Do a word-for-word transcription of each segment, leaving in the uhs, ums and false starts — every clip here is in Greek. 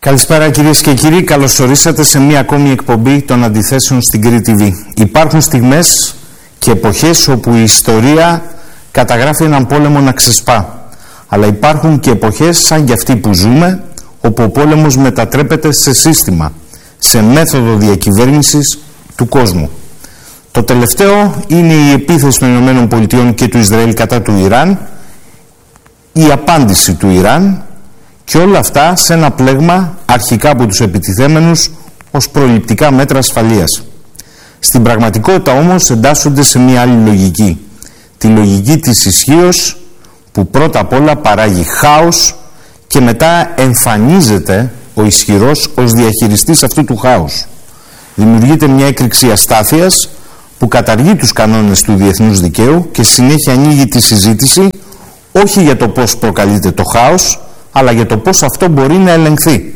Καλησπέρα κυρίες και κύριοι, καλώς ορίσατε σε μία ακόμη εκπομπή των αντιθέσεων στην Κρήτη τι βι. Υπάρχουν στιγμές και εποχές όπου η ιστορία καταγράφει έναν πόλεμο να ξεσπά. Αλλά υπάρχουν και εποχές σαν και αυτή που ζούμε, όπου ο πόλεμος μετατρέπεται σε σύστημα, σε μέθοδο διακυβέρνησης του κόσμου. Το τελευταίο είναι η επίθεση των Ηνωμένων Πολιτειών και του Ισραήλ κατά του Ιράν, η απάντηση του Ιράν, και όλα αυτά σε ένα πλέγμα αρχικά από τους επιτιθέμενους ως προληπτικά μέτρα ασφαλείας. Στην πραγματικότητα όμως εντάσσονται σε μια άλλη λογική, τη λογική της ισχύως, που πρώτα απ' όλα παράγει χάος και μετά εμφανίζεται ο ισχυρός ως διαχειριστής αυτού του χάους. Δημιουργείται μια έκρηξη αστάθειας που καταργεί τους κανόνες του διεθνούς δικαίου και συνέχεια ανοίγει τη συζήτηση όχι για το πώς προκαλείται το χάος, αλλά για το πώς αυτό μπορεί να ελεγχθεί.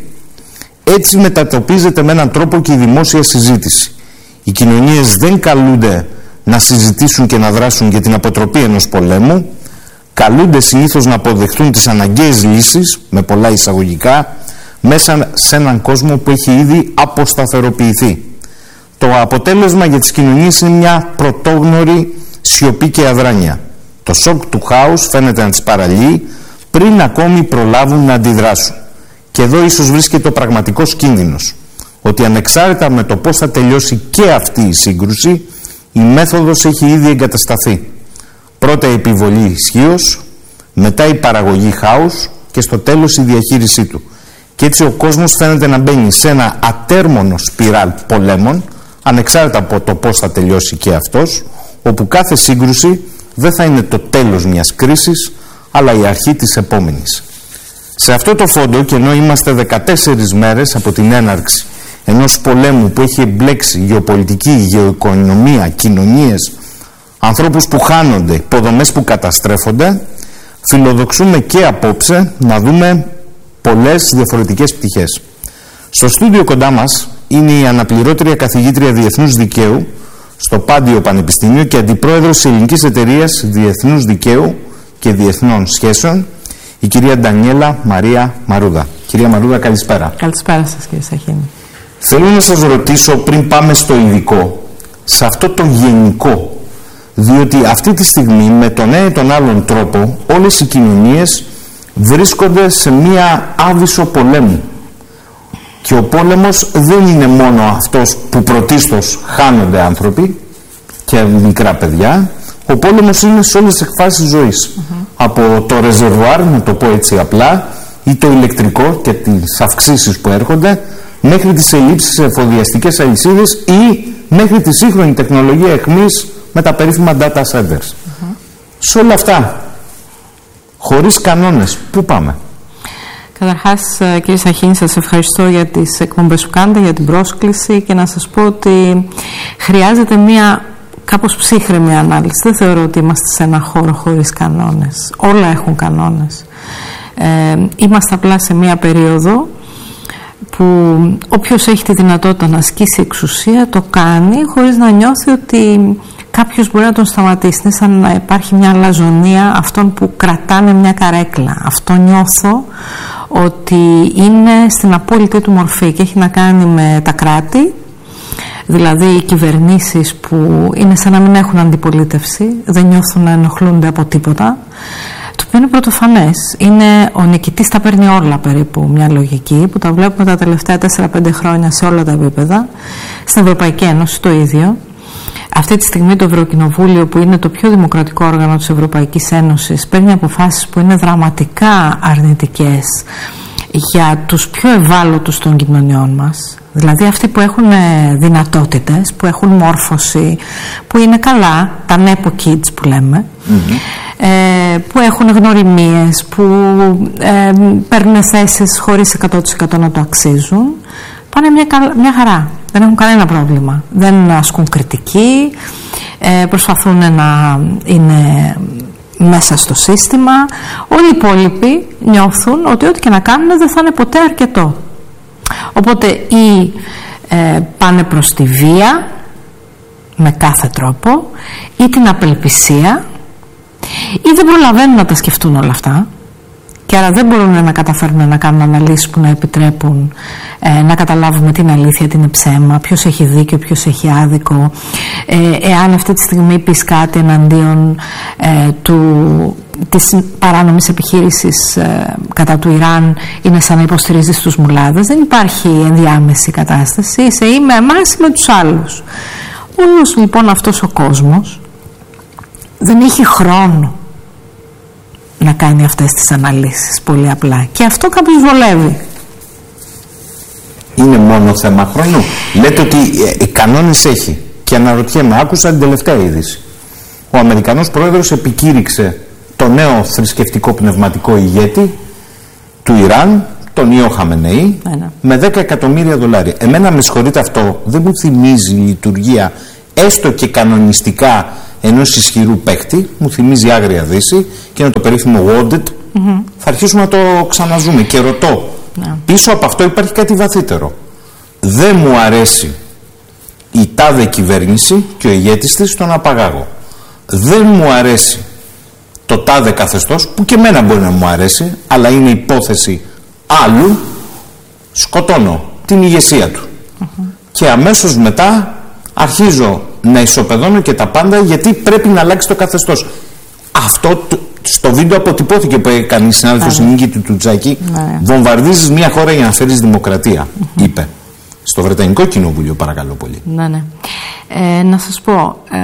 Έτσι μετατοπίζεται με έναν τρόπο και η δημόσια συζήτηση. Οι κοινωνίες δεν καλούνται να συζητήσουν και να δράσουν για την αποτροπή ενός πολέμου, καλούνται συνήθως να αποδεχτούν τις αναγκαίες λύσεις, με πολλά εισαγωγικά, μέσα σε έναν κόσμο που έχει ήδη αποσταθεροποιηθεί. Το αποτέλεσμα για τις κοινωνίες είναι μια πρωτόγνωρη σιωπή και αδράνεια. Το σοκ του χάους φαίνεται να τις παραλύει πριν ακόμη προλάβουν να αντιδράσουν. Και εδώ ίσως βρίσκεται ο πραγματικός κίνδυνος, ότι ανεξάρτητα με το πώς θα τελειώσει και αυτή η σύγκρουση, η μέθοδος έχει ήδη εγκατασταθεί. Πρώτα η επιβολή ισχύως, μετά η παραγωγή χάους και στο τέλος η διαχείρισή του. Και έτσι ο κόσμος φαίνεται να μπαίνει σε ένα ατέρμονο σπιράλ πολέμων, ανεξάρτητα από το πώς θα τελειώσει και αυτός, όπου κάθε σύγκρουση δεν θα είναι το τέλος μιας κρίσης, αλλά η αρχή της επόμενης. Σε αυτό το φόντο, και ενώ είμαστε δεκατέσσερις μέρες από την έναρξη ενός πολέμου που έχει εμπλέξει γεωπολιτική, γεωοικονομία, κοινωνίες, ανθρώπους που χάνονται, υποδομές που καταστρέφονται, φιλοδοξούμε και απόψε να δούμε πολλές διαφορετικές πτυχές. Στο στούντιο κοντά μας είναι η αναπληρώτρια καθηγήτρια Διεθνούς Δικαίου στο Πάντιο Πανεπιστήμιο και αντιπρόεδρος της Ελληνικής Εταιρείας Διεθνούς Δικαίου και Διεθνών Σχέσεων, η κυρία Ντανιέλα Μαρία Μαρούδα. Κυρία Μαρούδα, καλησπέρα. Καλησπέρα σας, κύριε Σαχίνη. Θέλω να σας ρωτήσω, πριν πάμε στο ειδικό, σε αυτό το γενικό, διότι αυτή τη στιγμή με τον ένα ή τον άλλον τρόπο όλες οι κοινωνίες βρίσκονται σε μία άβυσσο πολέμου. Και ο πόλεμος δεν είναι μόνο αυτός που πρωτίστως χάνονται άνθρωποι και μικρά παιδιά. Ο πόλεμος είναι σε όλες τις εκφάσεις της ζωής. Mm-hmm. Από το ρεζερβουάρ, να το πω έτσι απλά, ή το ηλεκτρικό και τις αυξήσεις που έρχονται, μέχρι τις ελλείψεις σε εφοδιαστικές αλυσίδες ή μέχρι τη σύγχρονη τεχνολογία αιχμής με τα περίφημα data centers. Mm-hmm. Σε όλα αυτά, χωρίς κανόνες, πού πάμε? Καταρχάς, κύριε Σαχίνη, σας ευχαριστώ για τις εκπομπές που κάνετε, για την πρόσκληση, και να σας πω ότι χρειάζεται μία κάπως ψύχρεμη ανάλυση. Δεν θεωρώ ότι είμαστε σε ένα χώρο χωρίς κανόνες. Όλα έχουν κανόνες. Ε, είμαστε απλά σε μία περίοδο που όποιος έχει τη δυνατότητα να ασκήσει εξουσία το κάνει χωρίς να νιώθει ότι κάποιος μπορεί να τον σταματήσει. Είναι σαν να υπάρχει μια αλαζονία αυτών που κρατάνε μια καρέκλα. Αυτό νιώθω ότι είναι στην απόλυτη του μορφή και έχει να κάνει με τα κράτη, δηλαδή οι κυβερνήσεις που είναι σαν να μην έχουν αντιπολίτευση, δεν νιώθουν να ενοχλούνται από τίποτα, το οποίο είναι πρωτοφανές. Είναι ο νικητής τα παίρνει όλα, περίπου, μια λογική που τα βλέπουμε τα τελευταία τέσσερα πέντε χρόνια σε όλα τα επίπεδα. Στην Ευρωπαϊκή Ένωση το ίδιο. Αυτή τη στιγμή το Ευρωκοινοβούλιο, που είναι το πιο δημοκρατικό όργανο της Ευρωπαϊκής Ένωσης, παίρνει αποφάσεις που είναι δραματικά αρνητικές για τους πιο ευάλωτους των κοινωνιών μας. Δηλαδή αυτοί που έχουν δυνατότητες, που έχουν μόρφωση, που είναι καλά, τα nepo kids που λέμε, mm-hmm. ε, που έχουν γνωριμίες, που ε, παίρνουν θέσεις χωρίς εκατό τοις εκατό να το αξίζουν, πάνε μια, μια χαρά. Δεν έχουν κανένα πρόβλημα. Δεν ασκούν κριτική, ε, προσπαθούν να είναι μέσα στο σύστημα. Όλοι οι υπόλοιποι νιώθουν ότι ό,τι και να κάνουν δεν θα είναι ποτέ αρκετό. Οπότε ή ε, πάνε προς τη βία με κάθε τρόπο, ή την απελπισία, ή δεν προλαβαίνουν να τα σκεφτούν όλα αυτά Και άρα δεν μπορούν να καταφέρουν να κάνουν αναλύσεις που να επιτρέπουν ε, να καταλάβουμε την αλήθεια, την ψέμα, ποιος έχει δίκιο, ποιος έχει άδικο, ε, εάν αυτή τη στιγμή πεις κάτι εναντίον ε, του, της παράνομης επιχείρησης ε, κατά του Ιράν, είναι σαν να υποστηρίζεις τους μουλάδες. Δεν υπάρχει ενδιάμεση κατάσταση, είσαι ή με εμάς ή με τους άλλους. Όλος λοιπόν αυτός ο κόσμος δεν έχει χρόνο να κάνει αυτές τις αναλύσεις, πολύ απλά. Και αυτό κάποιος βολεύει. Είναι μόνο θέμα χρόνου. Λέτε ότι ε, οι κανόνες έχει. Και αναρωτιέμαι, άκουσα την τελευταία είδηση. Ο Αμερικανός πρόεδρος επικήρυξε το νέο θρησκευτικό πνευματικό ηγέτη του Ιράν, τον Ιώ Χαμενεή, Ένα. με δέκα εκατομμύρια δολάρια. Εμένα, με συγχωρείτε, αυτό δεν μου θυμίζει η λειτουργία έστω και κανονιστικά ενός ισχυρού παίκτη, μου θυμίζει Άγρια Δύση και είναι το περίφημο Wanted. Mm-hmm. Θα αρχίσουμε να το ξαναζούμε και ρωτώ, yeah. πίσω από αυτό υπάρχει κάτι βαθύτερο. Δεν μου αρέσει η τάδε κυβέρνηση και ο ηγέτης της, τον απαγάγω. Δεν μου αρέσει το τάδε καθεστώς, που και εμένα μπορεί να μου αρέσει, αλλά είναι υπόθεση άλλου, σκοτώνω την ηγεσία του. Mm-hmm. Και αμέσως μετά αρχίζω να ισοπεδώνω και τα πάντα, γιατί πρέπει να αλλάξει το καθεστώς. Αυτό στο βίντεο αποτυπώθηκε που έκανε η συνάδελφος η Νίκη του Τουτζάκη. Βομβαρδίζεις μια χώρα για να φέρεις δημοκρατία, mm-hmm. είπε. Στο Βρετανικό Κοινοβούλιο, παρακαλώ πολύ. Ναι, ναι. Ε, να σας πω, ε,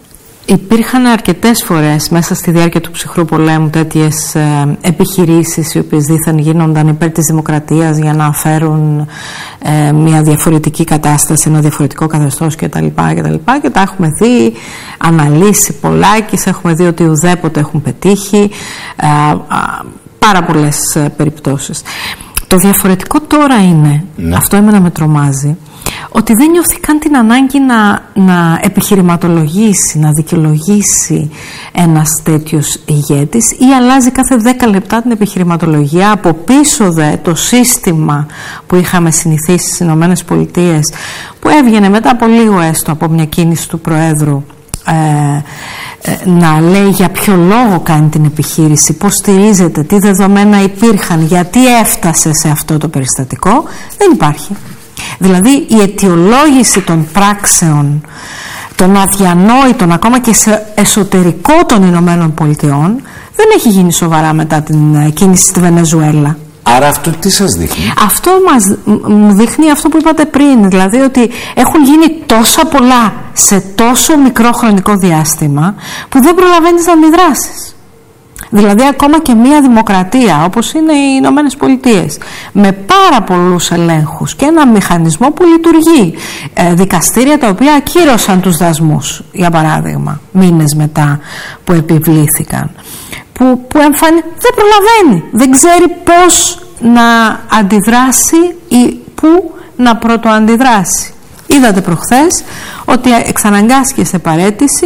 υπήρχαν αρκετές φορές μέσα στη διάρκεια του ψυχρού πολέμου τέτοιες ε, επιχειρήσεις οι οποίες δήθεν γίνονταν υπέρ της δημοκρατίας για να φέρουν ε, μια διαφορετική κατάσταση, ένα διαφορετικό καθεστώς κτλ. κτλ. Και τα έχουμε δει, αναλύσει πολλά και έχουμε δει ότι ουδέποτε έχουν πετύχει ε, ε, πάρα πολλές ε, περιπτώσεις. Το διαφορετικό τώρα είναι, ναι. αυτό εμένα με τρομάζει, ότι δεν νιώθει καν την ανάγκη να, να επιχειρηματολογήσει, να δικαιολογήσει ένας τέτοιος ηγέτης, ή αλλάζει κάθε δέκα λεπτά την επιχειρηματολογία. Από πίσω δε το σύστημα που είχαμε συνηθίσει στις Ηνωμένες Πολιτείες, που έβγαινε μετά από λίγο έστω από μια κίνηση του Προέδρου, Ε, ε, να λέει για ποιο λόγο κάνει την επιχείρηση, πώς στηρίζεται, τι δεδομένα υπήρχαν, γιατί έφτασε σε αυτό το περιστατικό, δεν υπάρχει. Δηλαδή η αιτιολόγηση των πράξεων, των αδιανόητων ακόμα και σε εσωτερικό των Ηνωμένων Πολιτειών, δεν έχει γίνει σοβαρά μετά την κίνηση στη Βενεζουέλα. Άρα αυτό τι σας δείχνει? Αυτό μας μου δείχνει αυτό που είπατε πριν, δηλαδή ότι έχουν γίνει τόσα πολλά σε τόσο μικρό χρονικό διάστημα που δεν προλαβαίνεις να αντιδράσεις. Δηλαδή ακόμα και μια δημοκρατία όπως είναι οι Ηνωμένες Πολιτείες, με πάρα πολλούς ελέγχους και ένα μηχανισμό που λειτουργεί, ε, δικαστήρια τα οποία ακύρωσαν τους δασμούς, για παράδειγμα, μήνες μετά που επιβλήθηκαν, που, που εμφανι... δεν προλαβαίνει, δεν ξέρει πώς να αντιδράσει ή πού να πρωτοαντιδράσει. Είδατε προχθές ότι εξαναγκάστηκε σε παραίτηση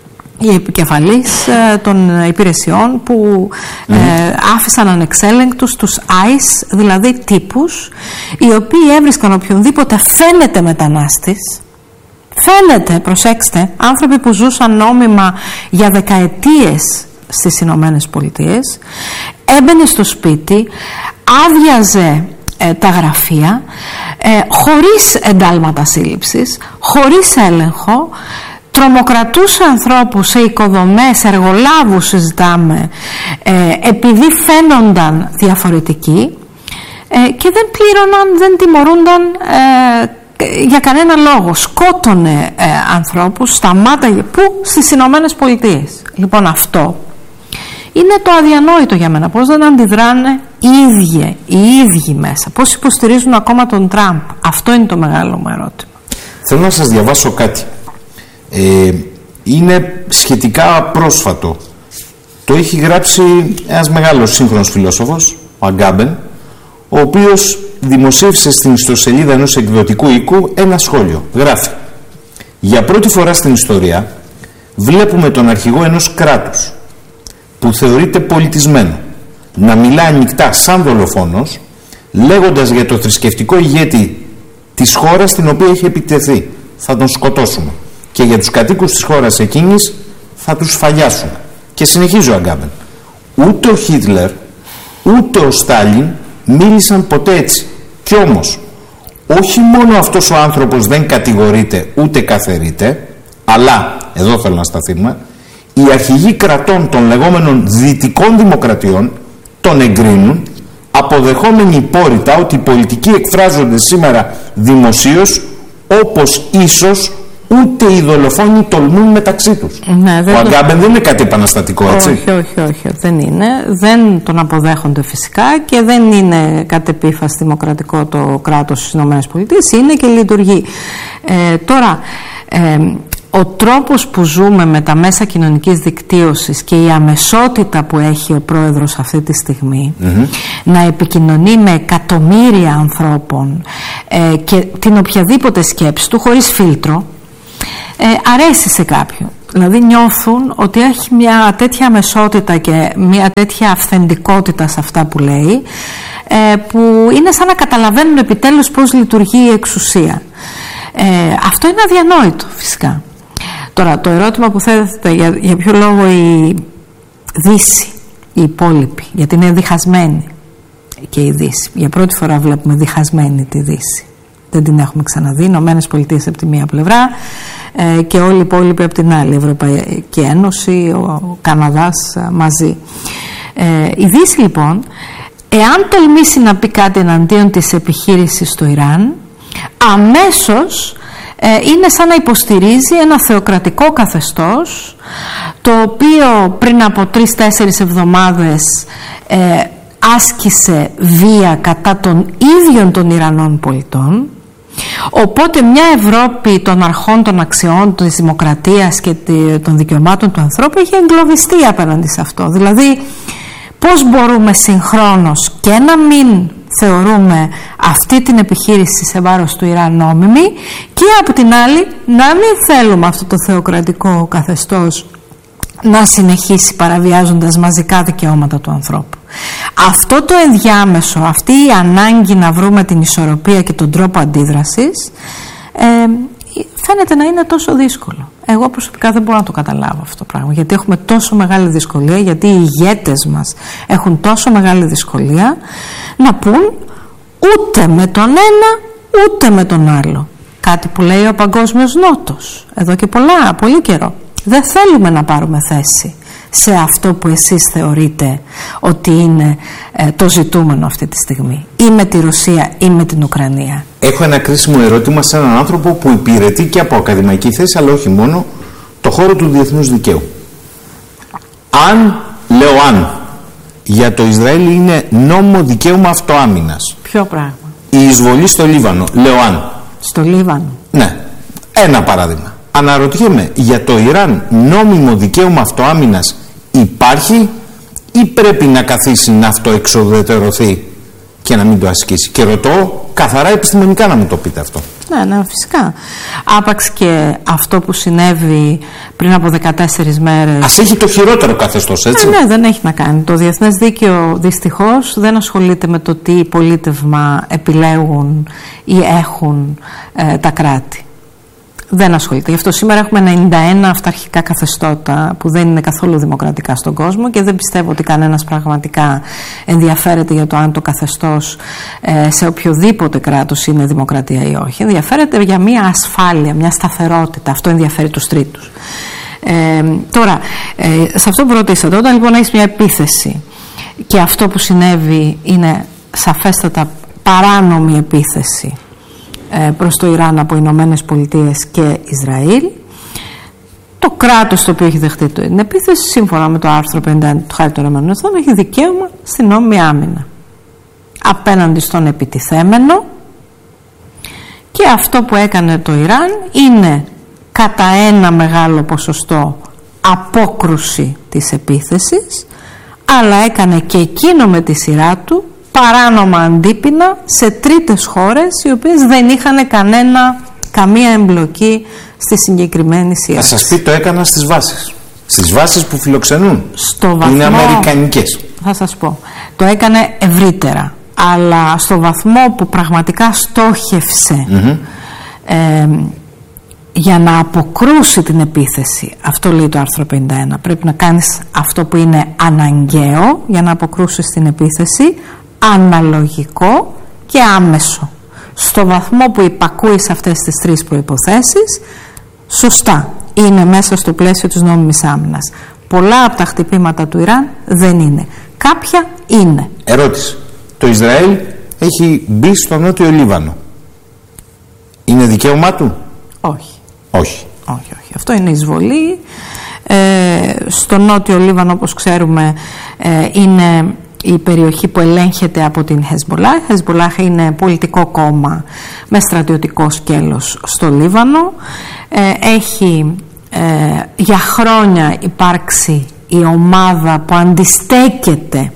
οι επικεφαλής ε, των υπηρεσιών που ε, mm. άφησαν ανεξέλεγκτους τους άις, δηλαδή τύπους οι οποίοι έβρισκαν οποιονδήποτε φαίνεται μετανάστης. Φαίνεται, προσέξτε, άνθρωποι που ζούσαν νόμιμα για δεκαετίες στις Ηνωμένες Πολιτείες, έμπαινε στο σπίτι, άδειαζε ε, τα γραφεία, ε, χωρίς εντάλματα σύλληψης, χωρίς έλεγχο, τρομοκρατούσε ανθρώπους σε οικοδομές, εργολάβους συζητάμε, ε, επειδή φαίνονταν διαφορετικοί ε, και δεν πλήρωναν, δεν τιμωρούνταν ε, για κανένα λόγο. Σκότωνε ε, ανθρώπους, σταμάταγε. Πού? Στις Ηνωμένες Πολιτείες. Λοιπόν, αυτό είναι το αδιανόητο για μένα. Πώς δεν αντιδράνε οι ίδιοι, οι ίδιοι μέσα. Πώς υποστηρίζουν ακόμα τον Τραμπ. Αυτό είναι το μεγάλο μου ερώτημα. Θέλω να σας διαβάσω κάτι. Ε, είναι σχετικά πρόσφατο. Το έχει γράψει ένας μεγάλος σύγχρονος φιλόσοφος, ο Αγκάμπεν, ο οποίος δημοσίευσε στην ιστοσελίδα ενός εκδοτικού οίκου ένα σχόλιο. Γράφει: για πρώτη φορά στην ιστορία βλέπουμε τον αρχηγό ενός κράτους που θεωρείται πολιτισμένο να μιλά ανοιχτά σαν δολοφόνος, λέγοντας για το θρησκευτικό ηγέτη της χώρας στην οποία έχει επιτεθεί, θα τον σκοτώσουμε, και για τους κατοίκους της χώρας εκείνης θα τους φαλιάσουμε. Και συνεχίζει ο Αγκάμπεν: ούτε ο Χίτλερ Ούτε ο Στάλιν μίλησαν ποτέ έτσι. Κι όμως, όχι μόνο αυτός ο άνθρωπος δεν κατηγορείται ούτε καθερείται, αλλά, εδώ θέλω να σταθούμε, οι αρχηγοί κρατών των λεγόμενων δυτικών δημοκρατιών τον εγκρίνουν, αποδεχόμενοι υπόρρητα ότι οι πολιτικοί εκφράζονται σήμερα δημοσίως όπως ίσως ούτε οι δολοφόνοι τολμούν μεταξύ τους. Ναι, ο Αγκάμπεν δεν είναι κάτι επαναστατικό, έτσι. Όχι, όχι, όχι, δεν είναι. Δεν τον αποδέχονται φυσικά και δεν είναι κατ' επίφαση δημοκρατικό το κράτος στις ΗΠΑ. Είναι και λειτουργεί. Ε, τώρα, ε, ο τρόπος που ζούμε με τα μέσα κοινωνικής δικτύωσης και η αμεσότητα που έχει ο πρόεδρος αυτή τη στιγμή, mm-hmm. να επικοινωνεί με εκατομμύρια ανθρώπων ε, και την οποιαδήποτε σκέψη του χωρίς φίλτρο, ε, αρέσει σε κάποιον. Δηλαδή νιώθουν ότι έχει μια τέτοια αμεσότητα και μια τέτοια αυθεντικότητα σε αυτά που λέει, ε, που είναι σαν να καταλαβαίνουν επιτέλους πώς λειτουργεί η εξουσία. Ε, αυτό είναι αδιανόητο φυσικά. Τώρα το ερώτημα που θέτεται, για, για ποιο λόγο η Δύση, η υπόλοιπη, γιατί είναι διχασμένη και η Δύση. Για πρώτη φορά βλέπουμε διχασμένη τη Δύση. Δεν την έχουμε ξαναδεί. Ηνωμένες Πολιτείες από τη μία πλευρά ε, και όλοι οι υπόλοιποι από την άλλη. Η Ευρωπαϊκή Ένωση, ο Καναδάς ε, μαζί. Ε, η Δύση λοιπόν, εάν τολμήσει να πει κάτι εναντίον της επιχείρησης στο Ιράν, αμέσως ε, είναι σαν να υποστηρίζει ένα θεοκρατικό καθεστώς, το οποίο πριν από τρεις-τέσσερις εβδομάδες ε, άσκησε βία κατά των ίδιων των Ιρανών πολιτών. Οπότε μια Ευρώπη των αρχών, των αξιών, της δημοκρατίας και των δικαιωμάτων του ανθρώπου έχει εγκλωβιστεί απέναντι σε αυτό. Δηλαδή πώς μπορούμε συγχρόνως και να μην θεωρούμε αυτή την επιχείρηση σε βάρος του Ιράν νόμιμη και από την άλλη να μην θέλουμε αυτό το θεοκρατικό καθεστώς να συνεχίσει παραβιάζοντας μαζικά δικαιώματα του ανθρώπου. Αυτό το ενδιάμεσο, αυτή η ανάγκη να βρούμε την ισορροπία και τον τρόπο αντίδρασης ε, φαίνεται να είναι τόσο δύσκολο. Εγώ προσωπικά δεν μπορώ να το καταλάβω αυτό το πράγμα, γιατί έχουμε τόσο μεγάλη δυσκολία, γιατί οι ηγέτες μας έχουν τόσο μεγάλη δυσκολία να πούν ούτε με τον ένα ούτε με τον άλλο. Κάτι που λέει ο Παγκόσμιος Νότος εδώ και πολλά, πολύ καιρό. Δεν θέλουμε να πάρουμε θέση σε αυτό που εσείς θεωρείτε ότι είναι ε, το ζητούμενο αυτή τη στιγμή, ή με τη Ρωσία ή με την Ουκρανία. Έχω ένα κρίσιμο ερώτημα σε έναν άνθρωπο που υπηρετεί και από ακαδημαϊκή θέση, αλλά όχι μόνο, το χώρο του διεθνούς δικαίου. Αν, λέω αν, για το Ισραήλ είναι νόμιμο δικαίωμα αυτοάμυνας. Ποιο πράγμα? Η εισβολή στο Λίβανο, λέω αν. Στο Λίβανο. Ναι, ένα παράδειγμα. Αναρωτιέμαι, για το Ιράν νόμιμο δικαίωμα αυτοάμυνας υπάρχει ή πρέπει να καθίσει να αυτοεξοδετερωθεί και να μην το ασκήσει? Και ρωτώ καθαρά επιστημονικά να μου το πείτε αυτό. Ναι, ναι, φυσικά. Άπαξ και αυτό που συνέβη πριν από δεκατέσσερις μέρες. Ας έχει το χειρότερο καθεστώς, έτσι. Ναι, ναι, δεν έχει να κάνει. Το διεθνές δίκαιο δυστυχώς δεν ασχολείται με το τι πολίτευμα επιλέγουν ή έχουν ε, τα κράτη. Δεν ασχολείται. Γι' αυτό σήμερα έχουμε ενενήντα ένα αυταρχικά καθεστώτα που δεν είναι καθόλου δημοκρατικά στον κόσμο και δεν πιστεύω ότι κανένας πραγματικά ενδιαφέρεται για το αν το καθεστώς ε, σε οποιοδήποτε κράτος είναι δημοκρατία ή όχι. Ενδιαφέρεται για μια ασφάλεια, μια σταθερότητα. Αυτό ενδιαφέρει τους τρίτους. Ε, τώρα, ε, σε αυτό που ρωτήσατε, όταν λοιπόν έχεις μια επίθεση και αυτό που συνέβη είναι σαφέστατα παράνομη επίθεση προς το Ιράν από Ηνωμένες Πολιτείες και Ισραήλ, το κράτος το οποίο έχει δεχτεί την επίθεση σύμφωνα με το άρθρο πενήντα ένα του Χάρτη των Ηνωμένων Εθνών έχει δικαίωμα στην νόμιμη άμυνα απέναντι στον επιτιθέμενο, και αυτό που έκανε το Ιράν είναι κατά ένα μεγάλο ποσοστό απόκρουση της επίθεσης, αλλά έκανε και εκείνο με τη σειρά του παράνομα αντίπεινα σε τρίτες χώρες οι οποίες δεν είχαν κανένα, καμία εμπλοκή στη συγκεκριμένη σύραξη. Θα σας πει, το έκανα στις βάσεις. Στις βάσεις που φιλοξενούν. Στο βαθμό, είναι αμερικανικές. Θα σας πω. Το έκανε ευρύτερα. Αλλά στο βαθμό που πραγματικά στόχευσε mm-hmm. ε, για να αποκρούσει την επίθεση, αυτό λέει το άρθρο πενήντα ένα, πρέπει να κάνεις αυτό που είναι αναγκαίο για να αποκρούσεις την επίθεση, αναλογικό και άμεσο. Στο βαθμό που υπακούει σε αυτές τις τρεις προϋποθέσεις, σωστά είναι μέσα στο πλαίσιο της νόμιμης άμυνας. Πολλά από τα χτυπήματα του Ιράν δεν είναι. Κάποια είναι. Ερώτηση. Το Ισραήλ έχει μπει στο νότιο Λίβανο. Είναι δικαίωμά του? Όχι. Όχι. Όχι, όχι. Αυτό είναι εισβολή. Ε, στο νότιο Λίβανο, όπως ξέρουμε, ε, είναι η περιοχή που ελέγχεται από την Χεσμπολάχ. Η Χεσμπολάχ είναι πολιτικό κόμμα με στρατιωτικό σκέλος στο Λίβανο. Ε, έχει ε, για χρόνια υπάρξει η ομάδα που αντιστέκεται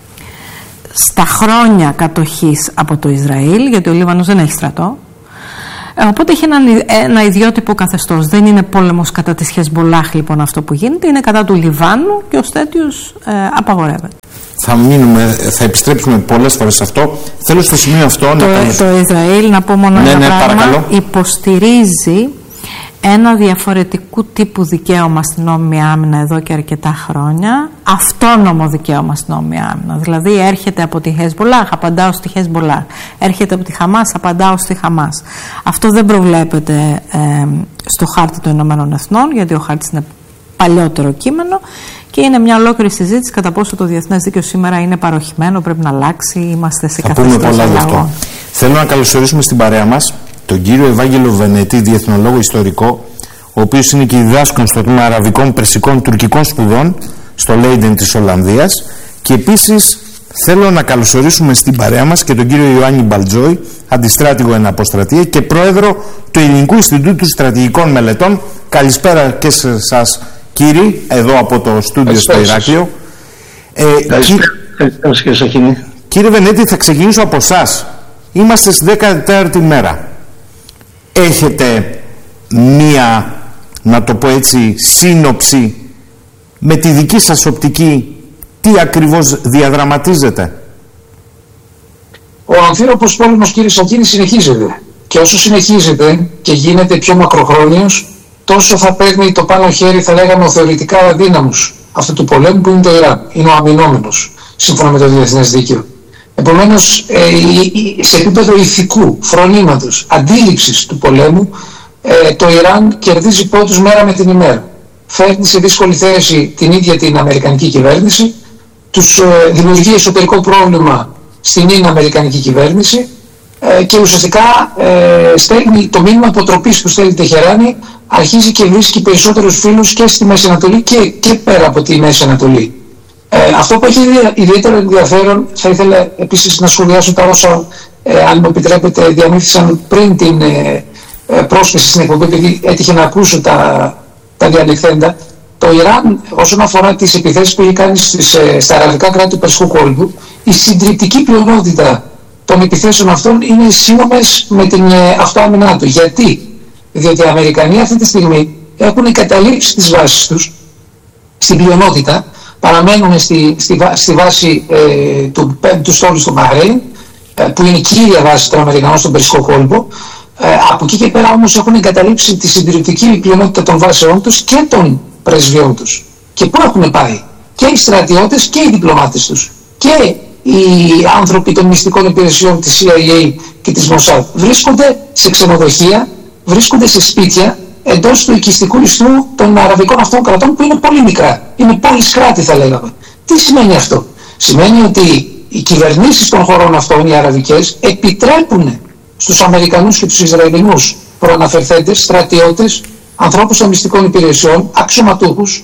στα χρόνια κατοχής από το Ισραήλ, γιατί ο Λίβανος δεν έχει στρατό. Οπότε έχει ένα, ένα ιδιότυπο καθεστώς. Δεν είναι πόλεμος κατά της Χεσμπολάχ λοιπόν αυτό που γίνεται, είναι κατά του Λιβάνου και ως τέτοιος ε, απαγορεύεται. Θα μείνουμε, θα επιστρέψουμε πολλές φορές σε αυτό. Θέλω στο σημείο αυτό το, να κάνεις... Το Ισραήλ, να πω μόνο ναι, ένα ναι, πράγμα, παρακαλώ. Υποστηρίζει ένα διαφορετικού τύπου δικαίωμα στην νόμιμη άμυνα εδώ και αρκετά χρόνια, αυτόνομο δικαίωμα στην νόμιμη άμυνα. Δηλαδή έρχεται από τη Χεσμπολάχ, απαντάω στη Χεσμπολάχ. Έρχεται από τη Χαμάς, απαντάω στη Χαμάς. Αυτό δεν προβλέπεται ε, στο χάρτη των Ηνωμένων Εθνών, γιατί ο χάρτης είναι παλιότερο κείμενο και είναι μια ολόκληρη συζήτηση κατά πόσο το διεθνές δίκαιο σήμερα είναι παροχημένο, πρέπει να αλλάξει, είμαστε σε καθεστώς αλλαγών. Θέλω να καλωσορίσουμε στην παρέα μας τον κύριο Ευάγγελο Βενέτη, διεθνολόγο ιστορικό, ο οποίος είναι και διδάσκων στο τμήμα Αραβικών, Περσικών, Τουρκικών σπουδών στο Λέιντεν της Ολλανδίας, και επίσης θέλω να καλωσορίσουμε στην παρέα μας και τον κύριο Ιωάννη Μπαλτζόη, αντιστράτηγο εν αποστρατεία και πρόεδρο του Ελληνικού Ινστιτούτου Στρατηγικών Μελετών. Καλησπέρα και σε εσάς κύριοι, εδώ από το στούντιο στο Ηράκλειο. Ε, κύριε, κύριε Βενέτη, θα ξεκινήσω από εσάς. Είμαστε στη δέκατη τέταρτη μέρα. Έχετε μία, να το πω έτσι, σύνοψη με τη δική σας οπτική τι ακριβώς διαδραματίζεται? Ο αμφίροπος πόλεμος, κύριε Σακίνη, συνεχίζεται. Και όσο συνεχίζεται και γίνεται πιο μακροχρόνιος, τόσο θα παίρνει το πάνω χέρι, θα λέγαμε, ο θεωρητικά αδύναμος αυτού του πολέμου, που είναι το Ιράν. Είναι ο αμυνόμενος, σύμφωνα με το διεθνές δίκαιο. Επομένως, σε επίπεδο ηθικού, φρονήματος, αντίληψης του πολέμου, το Ιράν κερδίζει πόντους μέρα με την ημέρα. Φέρνει σε δύσκολη θέση την ίδια την Αμερικανική κυβέρνηση, τους δημιουργεί εσωτερικό πρόβλημα στην ίδια Αμερικανική κυβέρνηση και ουσιαστικά στέλνει το μήνυμα αποτροπής που στέλνει η Τεχεράνη, αρχίζει και βρίσκει περισσότερους φίλους και στη Μέση Ανατολή και, και πέρα από τη Μέση Ανατολή. Ε, αυτό που έχει ιδιαίτερο ενδιαφέρον, θα ήθελα επίσης να σχολιάσω τα όσα, ε, αν μου επιτρέπετε, διαμήθησαν πριν την ε, ε, πρόσκληση στην εκπομπή, επειδή έτυχε να ακούσω τα, τα διαλεχθέντα. Το Ιράν, όσον αφορά τις επιθέσεις που έχει κάνει στις, ε, στα αραβικά κράτη του Περσικού κόλπου, η συντριπτική πλειονότητα των επιθέσεων αυτών είναι σύνομες με την ε, αυτοάμυνά του. Γιατί? Διότι οι Αμερικανοί αυτή τη στιγμή έχουν καταλήψει τις βάσεις τους στην πλειονότητα, παραμένουν στη, στη, στη βάση ε, του πέμπτου στόλου στο Μπαχρέιν, ε, που είναι η κύρια βάση των Αμερικανών στον Περσικό κόλπο. Ε, από εκεί και πέρα όμως έχουν εγκαταλείψει τη συντηρητική πλειονότητα των βάσεών τους και των πρεσβειών τους. Και πού έχουν πάει? Και οι στρατιώτες και οι διπλωμάτες τους και οι άνθρωποι των μυστικών υπηρεσιών της σι άι έι και της Mossad βρίσκονται σε ξενοδοχεία, βρίσκονται σε σπίτια εντός του οικιστικού ιστού των αραβικών αυτών κρατών, που είναι πολύ μικρά. Είναι πόλεις κράτη, θα λέγαμε. Τι σημαίνει αυτό? Σημαίνει ότι οι κυβερνήσεις των χωρών αυτών, οι αραβικές, επιτρέπουν στους Αμερικανούς και τους Ισραηλινούς προαναφερθέντες, στρατιώτες, ανθρώπους των μυστικών υπηρεσιών, αξιωματούχους,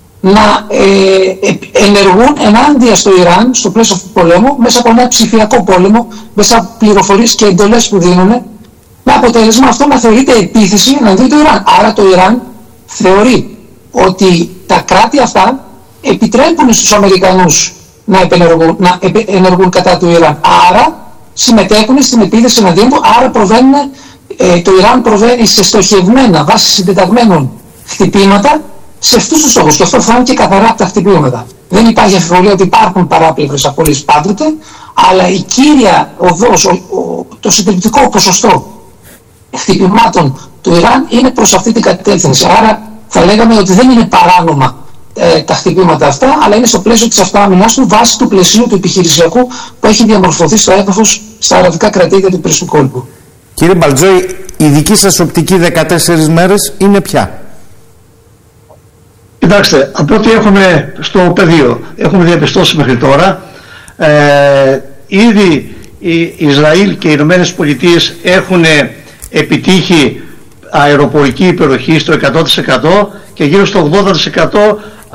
να ε, ενεργούν ενάντια στο Ιράν, στο πλαίσιο αυτού του πολέμου, μέσα από ένα ψηφιακό πόλεμο, μέσα από πληροφορίες και εντολές που δίνουν, με αποτέλεσμα αυτό να θεωρείται επίθεση εναντίον του Ιράν. Άρα το Ιράν θεωρεί ότι τα κράτη αυτά επιτρέπουν στους Αμερικανούς να, επενεργούν, να ενεργούν κατά του Ιράν. Άρα συμμετέχουν στην επίθεση εναντίον του, άρα προβαίνουν, ε, το Ιράν προβαίνει σε στοχευμένα, βάσει συντεταγμένων χτυπήματα σε αυτούς τους στόχους. Και αυτό φάνηκε καθαρά από τα χτυπήματα. Δεν υπάρχει αμφιβολία ότι υπάρχουν παράπλευρες απώλειες πάντοτε, αλλά η κύρια οδός, ο, ο, το συντριπτικό ποσοστό χτυπημάτων του Ιράν είναι προς αυτή την κατεύθυνση. Άρα θα λέγαμε ότι δεν είναι παράνομα ε, τα χτυπήματα αυτά, αλλά είναι στο πλαίσιο της αυτοάμυνας του, βάσει του πλαισίου του επιχειρησιακού που έχει διαμορφωθεί στο έδαφος στα αραβικά κρατήδια του Περσικού κόλπου. Κύριε Μπαλτζόη, η δική σας οπτική δεκατέσσερις μέρες είναι ποια? Κοιτάξτε, από ό,τι έχουμε στο πεδίο, έχουμε διαπιστώσει μέχρι τώρα, ε, ήδη η Ισραήλ και οι Ηνωμένες Πολιτείες έχουν επιτύχει αεροπορική υπεροχή στο εκατό τοις εκατό και γύρω στο ογδόντα τοις εκατό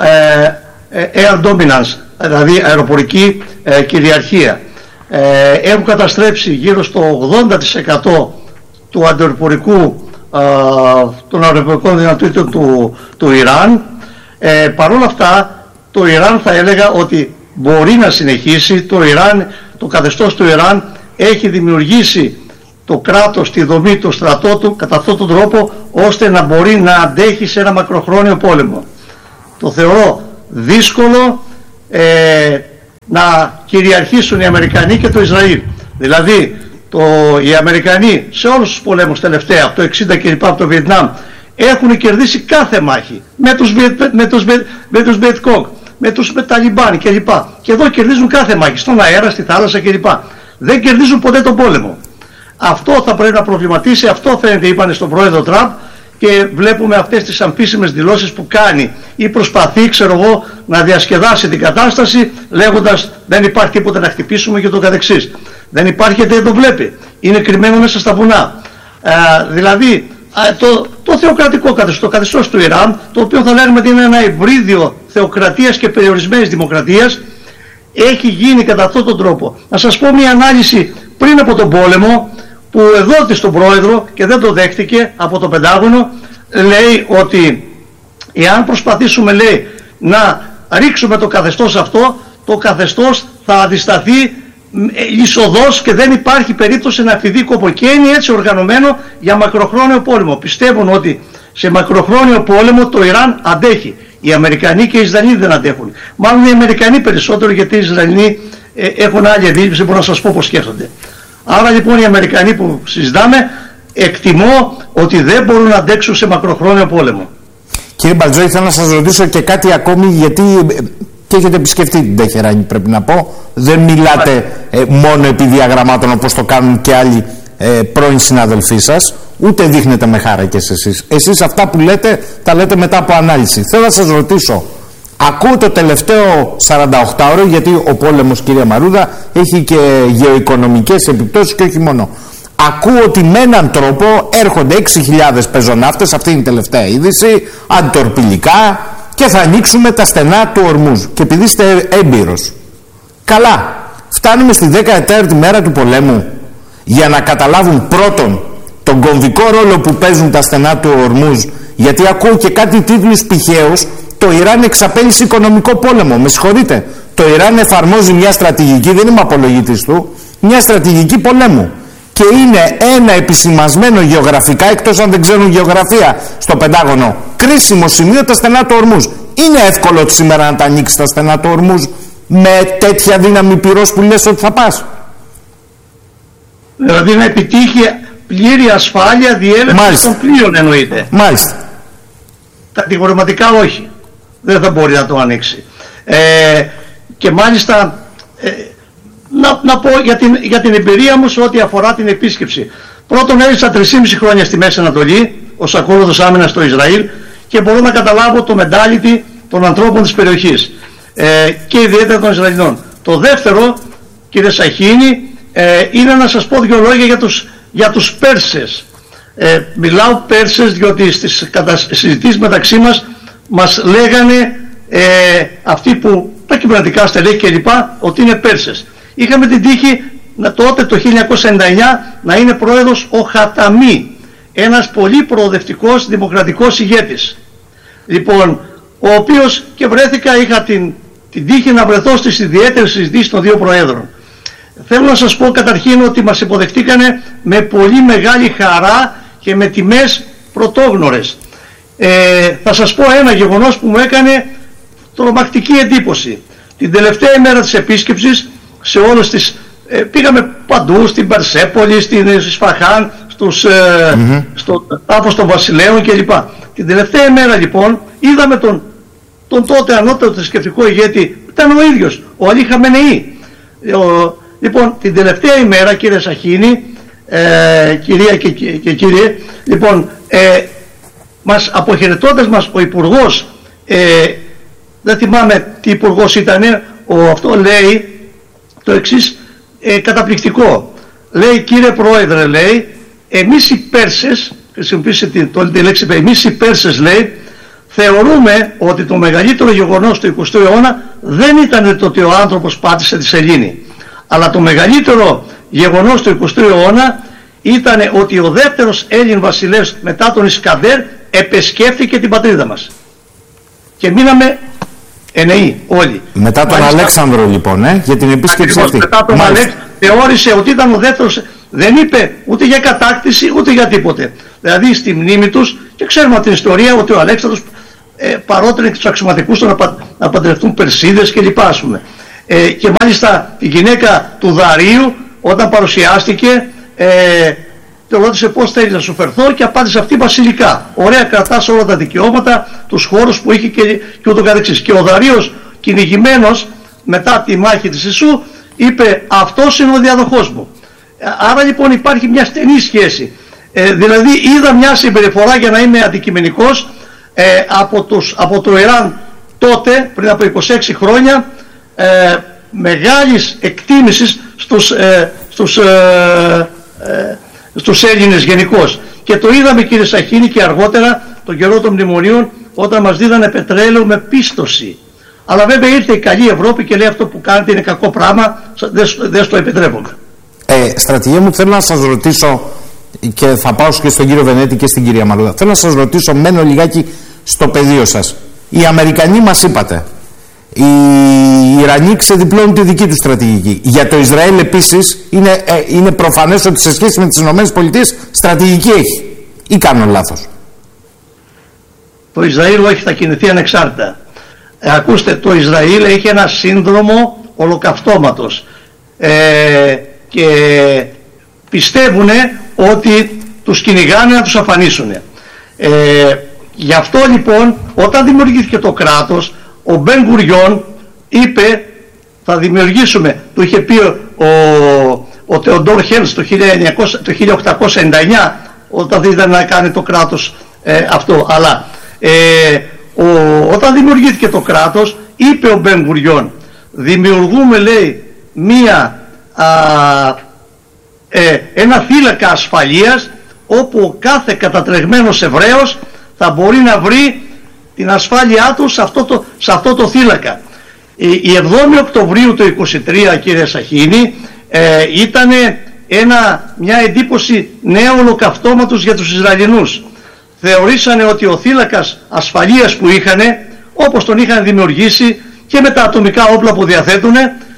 ε, air dominance, δηλαδή αεροπορική ε, κυριαρχία. Ε, έχουν καταστρέψει γύρω στο ογδόντα τοις εκατό του αεροπορικού, ε, των αεροπορικών δυνατοτήτων του, του Ιράν. Ε, Παρ' όλα αυτά, το Ιράν θα έλεγα ότι μπορεί να συνεχίσει. Το Ιράν, το καθεστώς του Ιράν έχει δημιουργήσει το κράτος, τη δομή, το στρατό του κατά αυτόν τον τρόπο, ώστε να μπορεί να αντέχει σε ένα μακροχρόνιο πόλεμο. Το θεωρώ δύσκολο ε, να κυριαρχήσουν οι Αμερικανοί και το Ισραήλ. Δηλαδή το, οι Αμερικανοί σε όλους τους πολέμους τελευταία, από το εξήντα και λοιπά, από το Βιετνάμ, έχουν κερδίσει κάθε μάχη με τους, με τους, με τους Μπετκόκ, με τους με Ταλιμπάν και λοιπά. Και εδώ κερδίζουν κάθε μάχη, στον αέρα, στη θάλασσα και λοιπά. Δεν κερδίζουν ποτέ τον πόλεμο. Αυτό θα πρέπει να προβληματίσει, αυτό φαίνεται, είπανε στον πρόεδρο Τραμπ, και βλέπουμε αυτές τις αμφίσιμες δηλώσεις που κάνει ή προσπαθεί, ξέρω εγώ, να διασκεδάσει την κατάσταση λέγοντας δεν υπάρχει τίποτα να χτυπήσουμε και το καθεξής. Δεν υπάρχει γιατί δεν το βλέπει. Είναι κρυμμένο μέσα στα βουνά. Ε, δηλαδή το, το θεοκρατικό καθεστώς, το καθεστώς του Ιράν, το οποίο θα λέγαμε ότι είναι ένα υβρίδιο θεοκρατίας και περιορισμένης δημοκρατίας, έχει γίνει κατά αυτόν τον τρόπο. Να σας πω μια ανάλυση πριν από τον πόλεμο που εδότη στον πρόεδρο και δεν το δέχτηκε από το Πεντάγωνο. Λέει ότι εάν προσπαθήσουμε, λέει, να ρίξουμε το καθεστώς αυτό, το καθεστώς θα αντισταθεί εισοδός και δεν υπάρχει περίπτωση να φυδεί κόπο, και είναι έτσι οργανωμένο για μακροχρόνιο πόλεμο. Πιστεύουν ότι σε μακροχρόνιο πόλεμο το Ιράν αντέχει. Οι Αμερικανοί και οι Ισραηλοί δεν αντέχουν. Μάλλον οι Αμερικανοί περισσότερο, γιατί οι Ισραηλοί ε, έχουν άλλη αντίληψη, μπορώ να σας πω πώς σκέφτονται. Άρα λοιπόν οι Αμερικανοί που συζητάμε, εκτιμώ ότι δεν μπορούν να αντέξουν σε μακροχρόνιο πόλεμο. Κύριε Μπαλτζόη, θέλω να σας ρωτήσω και κάτι ακόμη, γιατί και έχετε επισκεφτεί την Τεχεράνη, πρέπει να πω. Δεν μιλάτε ε, μόνο επί διαγραμμάτων όπως το κάνουν και άλλοι ε, πρώην συναδελφοί σας, ούτε δείχνετε με χάρακες εσείς. Εσείς αυτά που λέτε τα λέτε μετά από ανάλυση. Θέλω να σας ρωτήσω, ακούω το τελευταίο σαρανταοκτάωρο, γιατί ο πόλεμος, κυρία Μαρούδα, έχει και γεωοικονομικές επιπτώσεις και όχι μόνο. Ακούω ότι με έναν τρόπο έρχονται έξι χιλιάδες πεζοναύτες, αυτή είναι η τελευταία είδηση, αντιτορπιλικά, και θα ανοίξουμε τα στενά του Ορμούζ. Και επειδή είστε έμπειρος, καλά, φτάνουμε στη δεκατέτη μέρα του πολέμου για να καταλάβουν πρώτον τον κομβικό ρόλο που παίζουν τα στενά του Ορμούζ, γιατί ακούω και κάτι τίτλους πηχαίους. Το Ιράν εξαπέλυσε οικονομικό πόλεμο. Με συγχωρείτε. Το Ιράν εφαρμόζει μια στρατηγική, δεν είμαι απολογητής του, μια στρατηγική πολέμου. Και είναι ένα επισημασμένο γεωγραφικά, εκτός αν δεν ξέρουν γεωγραφία στο Πεντάγωνο, κρίσιμο σημείο τα στενά του Ορμούζ. Είναι εύκολο σήμερα να τα ανοίξει τα στενά του Ορμούζ με τέτοια δύναμη πυρός που λες ότι θα πας? Δηλαδή να επιτύχει πλήρη ασφάλεια διέλευση των πλοίων, εννοείται. Μάλιστα. Κατηγορηματικά όχι. Δεν θα μπορεί να το ανοίξει. Ε, και μάλιστα ε, να, να πω για την, για την εμπειρία μου σε ό,τι αφορά την επίσκεψη. Πρώτον, έζησα τρία και μισό χρόνια στη Μέση Ανατολή ως ακόλουθος άμυνας στο Ισραήλ και μπορώ να καταλάβω το mentality των ανθρώπων της περιοχής ε, και ιδιαίτερα των Ισραηλινών. Το δεύτερο, κύριε Σαχίνη, ε, είναι να σας πω δύο λόγια για τους, για τους Πέρσες. Ε, μιλάω Πέρσες διότι στις συζητήσεις μεταξύ μας μας λέγανε ε, αυτοί που τα κυβερνητικά στελέχη και λοιπά ότι είναι Πέρσες. Είχαμε την τύχη να, τότε το χίλια εννιακόσια ενενήντα εννιά να είναι πρόεδρος ο Χαταμί, ένας πολύ προοδευτικός δημοκρατικός ηγέτης. Λοιπόν, ο οποίος και βρέθηκα, είχα την, την τύχη να βρεθώ στις ιδιαίτερες συζητήσεις των δύο προέδρων. Θέλω να σας πω καταρχήν ότι μας υποδεχτήκανε με πολύ μεγάλη χαρά και με τιμές πρωτόγνωρες. Ε, θα σας πω ένα γεγονός που μου έκανε τρομακτική εντύπωση. Την τελευταία ημέρα της επίσκεψης, σε όλες τις, ε, πήγαμε παντού, στην Περσέπολη, στην Ισφαχάν, στους, ε, mm-hmm. στο τάφος των βασιλέων κλπ. Την τελευταία ημέρα λοιπόν είδαμε τον, τον τότε ανώτερο θρησκευτικό ηγέτη, ήταν ο ίδιος, ο Αλή Χαμενεή. Ο, λοιπόν, την τελευταία ημέρα, κύριε Σαχίνη, ε, κυρία και, και, και κύριε, λοιπόν, ε, μας αποχαιρετώντας μας ο Υπουργός, ε, δεν θυμάμαι τι Υπουργός ήταν, ο, αυτό λέει το εξής ε, καταπληκτικό. Λέει, κύριε Πρόεδρε, λέει, εμείς οι Πέρσες, χρησιμοποιήσε τη, το, τη λέξη, εμείς οι Πέρσες, λέει, θεωρούμε ότι το μεγαλύτερο γεγονός του εικοστού αιώνα δεν ήταν το ότι ο άνθρωπος πάτησε τη σελήνη, αλλά το μεγαλύτερο γεγονός του εικοστού αιώνα ήταν ότι ο δεύτερος Έλλην βασιλεύς μετά τον Ισκαντέρ επεσκέφθηκε την πατρίδα μας. Και μείναμε ενεοί όλοι. Μετά τον Μάλιστα. Αλέξανδρο λοιπόν, ε, για την επίσκεψη αυτή. Μετά τον Αλέξανδρο θεώρησε ότι ήταν ο δεύτερος, δεν είπε ούτε για κατάκτηση ούτε για τίποτε. Δηλαδή στη μνήμη τους, και ξέρουμε από την ιστορία ότι ο Αλέξανδρος ε, παρότρινε τους αξιωματικούς του να, πα, να παντρευτούν Περσίδες και λοιπά, ας πούμε. Ε, και μάλιστα η γυναίκα του Δαρίου όταν παρουσιάστηκε ε, το ρώτησε πώς θέλει να σου φερθώ και απάντησε αυτή βασιλικά. Ωραία, κρατάς όλα τα δικαιώματα, τους χώρους που είχε και, και ούτω καθεξής. Και ο Δαρείος κυνηγημένος μετά τη μάχη της Ισού είπε αυτός είναι ο διαδοχός μου. Άρα λοιπόν υπάρχει μια στενή σχέση. Ε, δηλαδή είδα μια συμπεριφορά, για να είμαι αντικειμενικός, ε, από, τους, από το Ιράν τότε πριν από είκοσι έξι χρόνια, ε, μεγάλης εκτίμησης στους, ε, στους, ε, ε, στους Έλληνες γενικώς. Και το είδαμε, κύριε Σαχίνη, και αργότερα τον καιρό των μνημονίων, όταν μας δίδανε πετρέλαιο με πίστοση. Αλλά βέβαια ήρθε η καλή Ευρώπη και λέει αυτό που κάνετε είναι κακό πράγμα, δεν, δεν στο επιτρέπουμε. Ε, στρατηγέ μου, θέλω να σας ρωτήσω, και θα πάω και στον κύριο Βενέτη και στην κυρία Μαρούδα, θέλω να σας ρωτήσω, μένω λιγάκι στο πεδίο σας. Οι Αμερικανοί μας είπατε, οι Ιρανοί ξεδιπλώνουν τη δική του στρατηγική. Για το Ισραήλ επίσης είναι, ε, είναι προφανές ότι σε σχέση με τις ΗΠΑ στρατηγική έχει. Ή κάνω λάθος? Το Ισραήλ όχι, θα κινηθεί ανεξάρτητα. Ε, ακούστε, το Ισραήλ έχει ένα σύνδρομο ολοκαυτώματος ε, και πιστεύουν ότι τους κυνηγάνε να τους αφανίσουν. Ε, γι' αυτό λοιπόν όταν δημιουργήθηκε το κράτος, ο Μπεν Γκουριόν είπε θα δημιουργήσουμε, το είχε πει ο, ο Θεοντόρ Χέρντς το, το χίλια οκτακόσια ενενήντα εννιά όταν ήταν να κάνει το κράτος ε, αυτό, αλλά ε, ο, όταν δημιουργήθηκε το κράτος είπε ο Μπεν Γκουριόν δημιουργούμε, λέει, μία α, ε, ένα θύλακα ασφαλείας όπου ο κάθε κατατρεγμένος Εβραίος θα μπορεί να βρει την ασφάλειά του σε αυτό το, σε αυτό το θύλακα. Η, η εβδόμη Οκτωβρίου του είκοσι τρία, κύριε Σαχίνη, ε, ήταν ένα, μια εντύπωση νέου ολοκαυτώματος για τους Ισραηλινούς. Θεωρήσανε ότι ο θύλακας ασφαλείας που είχαν, όπως τον είχαν δημιουργήσει και με τα ατομικά όπλα που διαθέτουν,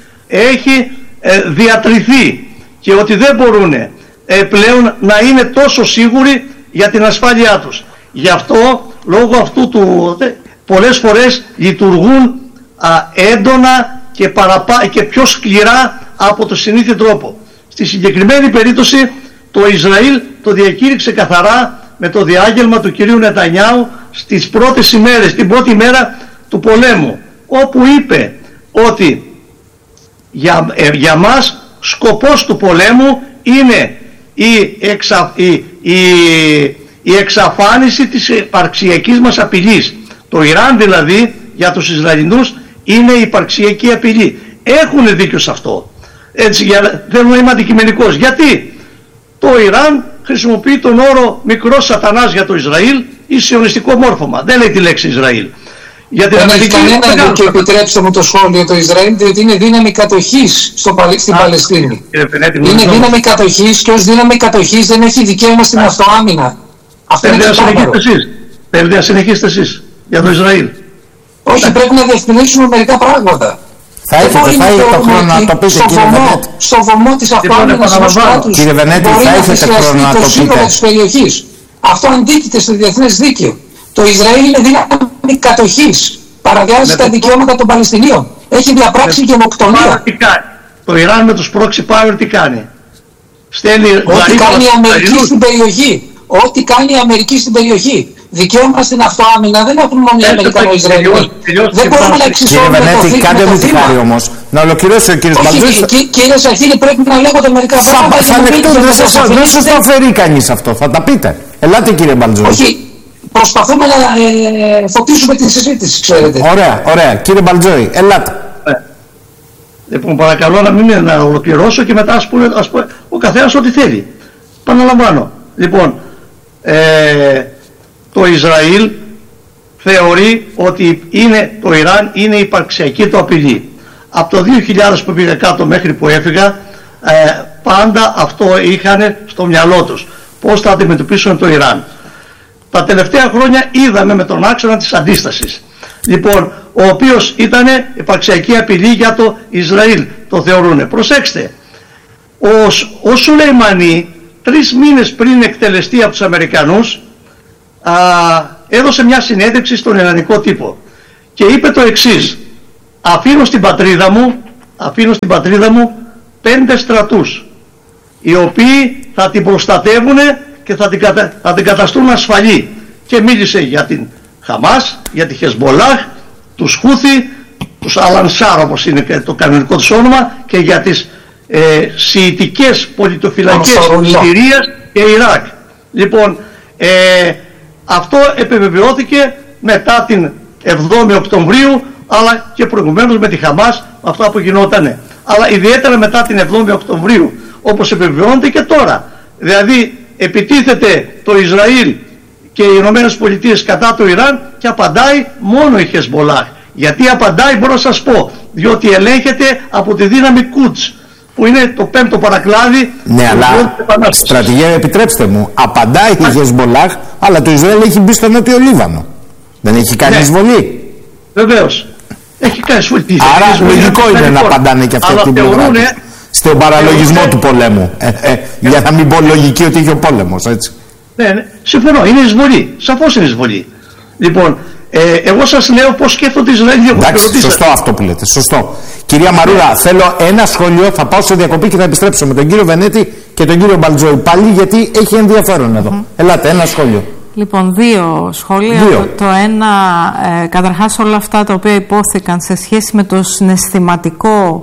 έχει ε, διατρηθεί και ότι δεν μπορούν ε, πλέον να είναι τόσο σίγουροι για την ασφάλειά τους. Γι' αυτό, λόγω αυτού του, πολλές φορές λειτουργούν α, έντονα και, παραπά, και πιο σκληρά από το συνήθι τρόπο. Στη συγκεκριμένη περίπτωση το Ισραήλ το διακήρυξε καθαρά με το διάγγελμα του κυρίου Νετανιάου στις πρώτες ημέρες, την πρώτη μέρα του πολέμου, όπου είπε ότι για, ε, για μας σκοπός του πολέμου είναι η, εξα, η, η, η εξαφάνιση της υπαρξιακής μας απειλής. Το Ιράν δηλαδή για τους Ισραηλινούς είναι η υπαρξιακή απειλή. Έχουν δίκιο σε αυτό. Έτσι, για, θέλω να είμαι αντικειμενικός. Γιατί το Ιράν χρησιμοποιεί τον όρο μικρός σατανάς για το Ισραήλ ή σιωνιστικό μόρφωμα. Δεν λέει τη λέξη Ισραήλ. Για την δεν Αμερική, έχει κανένα, και επιτρέψτε μου το σχόλιο, το Ισραήλ, διότι είναι δύναμη κατοχής στο, στην Α, Παλαιστίνη. Είναι δύναμη κατοχής και ως δύναμη κατοχής δεν έχει δικαίωμα στην αυτοάμυνα. Αυτό είναι ξεκάθαρο. Θέλετε να συνεχίσετε εσείς για το Ισραήλ? Όχι, πρέπει να διευκρινίσουμε μερικά πράγματα. Θα έχετε, θα έχετε το χρόνο να το πείτε, κύριε Βενέτη. Στο βωμό της αυτοάμυνας ενός κράτους κύριε Βενέτη, θα έχετε χρόνο να το πείτε. σύνορα της περιοχής. Αυτό αντίκειται στο διεθνές δίκαιο. Το Ισραήλ είναι δύναμη κατοχής. Παραβιάζει τα δικαιώματα των Παλαιστινίων. Έχει διαπράξει γενοκτονία. Το Ιράν με τους proxy power τι κάνει? Στέλνει ό,τι κάνει η Αμερική στην περιοχή. Ό,τι κάνει η Αμερική στην περιοχή. Δικαίωμα στην αυτοάμυνα δεν έχουν μόνο οι Αμερικανοί-Ισραηλοί. Δεν μπορούμε να εξισώνουμε. Κύριε Βενέτη, κάντε μου τη χάρη όμως. Να ολοκληρώσει ο κύριος Μπαλτζόης. Κύριε Σαχίνη, πρέπει να λέγονται μερικά πράγματα. Θα λεχτούν, δεν σας το αφαιρεί κανείς αυτό. Θα τα πείτε. Ελάτε κύριε Μπαλτζόη. Όχι. Προσπαθούμε να ε, φωτίσουμε τη συζήτηση, ξέρετε. Ωραία, ωραία. Κύριε Μπαλτζόη, ελάτε. Ε, λοιπόν, παρακαλώ να μην να ολοκληρώσω και μετά ας πούμε, ας πούμε ο καθένας ό,τι θέλει. Παναλαμβάνω. Λοιπόν, ε, το Ισραήλ θεωρεί ότι είναι, το Ιράν είναι υπαρξιακή του απειλή. Από το δύο χιλιάδες που πήγα κάτω μέχρι που έφυγα, ε, πάντα αυτό είχαν στο μυαλό τους. Πώς θα αντιμετωπίσουν το Ιράν. Τα τελευταία χρόνια είδαμε με τον άξονα της αντίστασης. Λοιπόν, ο οποίος ήταν υπαρξιακή απειλή για το Ισραήλ, το θεωρούνε. Προσέξτε, ο, ο Σουλεϊμανί τρεις μήνες πριν εκτελεστεί από τους Αμερικανούς, α, έδωσε μια συνέντευξη στον Ιρανικό τύπο και είπε το εξής: αφήνω στην πατρίδα μου, αφήνω στην πατρίδα μου πέντε στρατούς, οι οποίοι θα την προστατεύουν και θα την, κατα... θα την καταστούν ασφαλή. Και μίλησε για την Χαμάς, για τη Χεσμολάχ, τους Χούθι, τους Αλανσάρ όπως είναι το κανονικό τους όνομα, και για τις ε, σιητικές πολιτοφυλακές Συρίας και Ιράκ. Λοιπόν, ε, αυτό επιβεβαιώθηκε μετά την εβδόμη Οκτωβρίου, αλλά και προηγουμένως με τη Χαμάς, αυτά που γινότανε. Αλλά ιδιαίτερα μετά την εβδόμη Οκτωβρίου, όπως επιβεβαιώνεται και τώρα. Δηλαδή, επιτίθεται το Ισραήλ και οι Ηνωμένες Πολιτείες κατά το Ιράν και απαντάει μόνο η Χεσμολάχ. Γιατί απαντάει, μπορώ να σας πω, διότι ελέγχεται από τη δύναμη Κουτς, που είναι το πέμπτο παρακλάδι. Ναι, αλλά στρατηγέ, επιτρέψτε μου, απαντάει η Χεσμολάχ, αλλά το Ισραήλ έχει μπει στο Νότιο Λίβανο. Δεν έχει κάνει ναι. εισβολή. Βεβαίως. Έχει κάνει εισβολή. Άρα λογικό είναι λοιπόν να απαντάνε και αυτή την πλευρά στον παραλογισμό του πολέμου. Ε, ε, για να μην πω λογική ότι είχε ο πόλεμος, έτσι. Ναι, ναι, συμφωνώ, είναι εισβολή. Σαφώς είναι εισβολή. Λοιπόν, ε, εγώ σας λέω πώς σκέφτονται οι Ισραηλοί. Εντάξει, σωστό αυτό που λέτε. Σωστό. Κυρία Μαρούρα, θέλω ένα σχόλιο. Θα πάω σε διακοπή και θα επιστρέψω με τον κύριο Βενέτη και τον κύριο Μπαλτζόη πάλι, γιατί έχει ενδιαφέρον εδώ. Mm-hmm. Ελάτε, ένα σχόλιο. Λοιπόν, δύο σχόλια. Δύο. Το, το ένα, ε, καταρχάς όλα αυτά τα οποία υπόθηκαν σε σχέση με το συναισθηματικό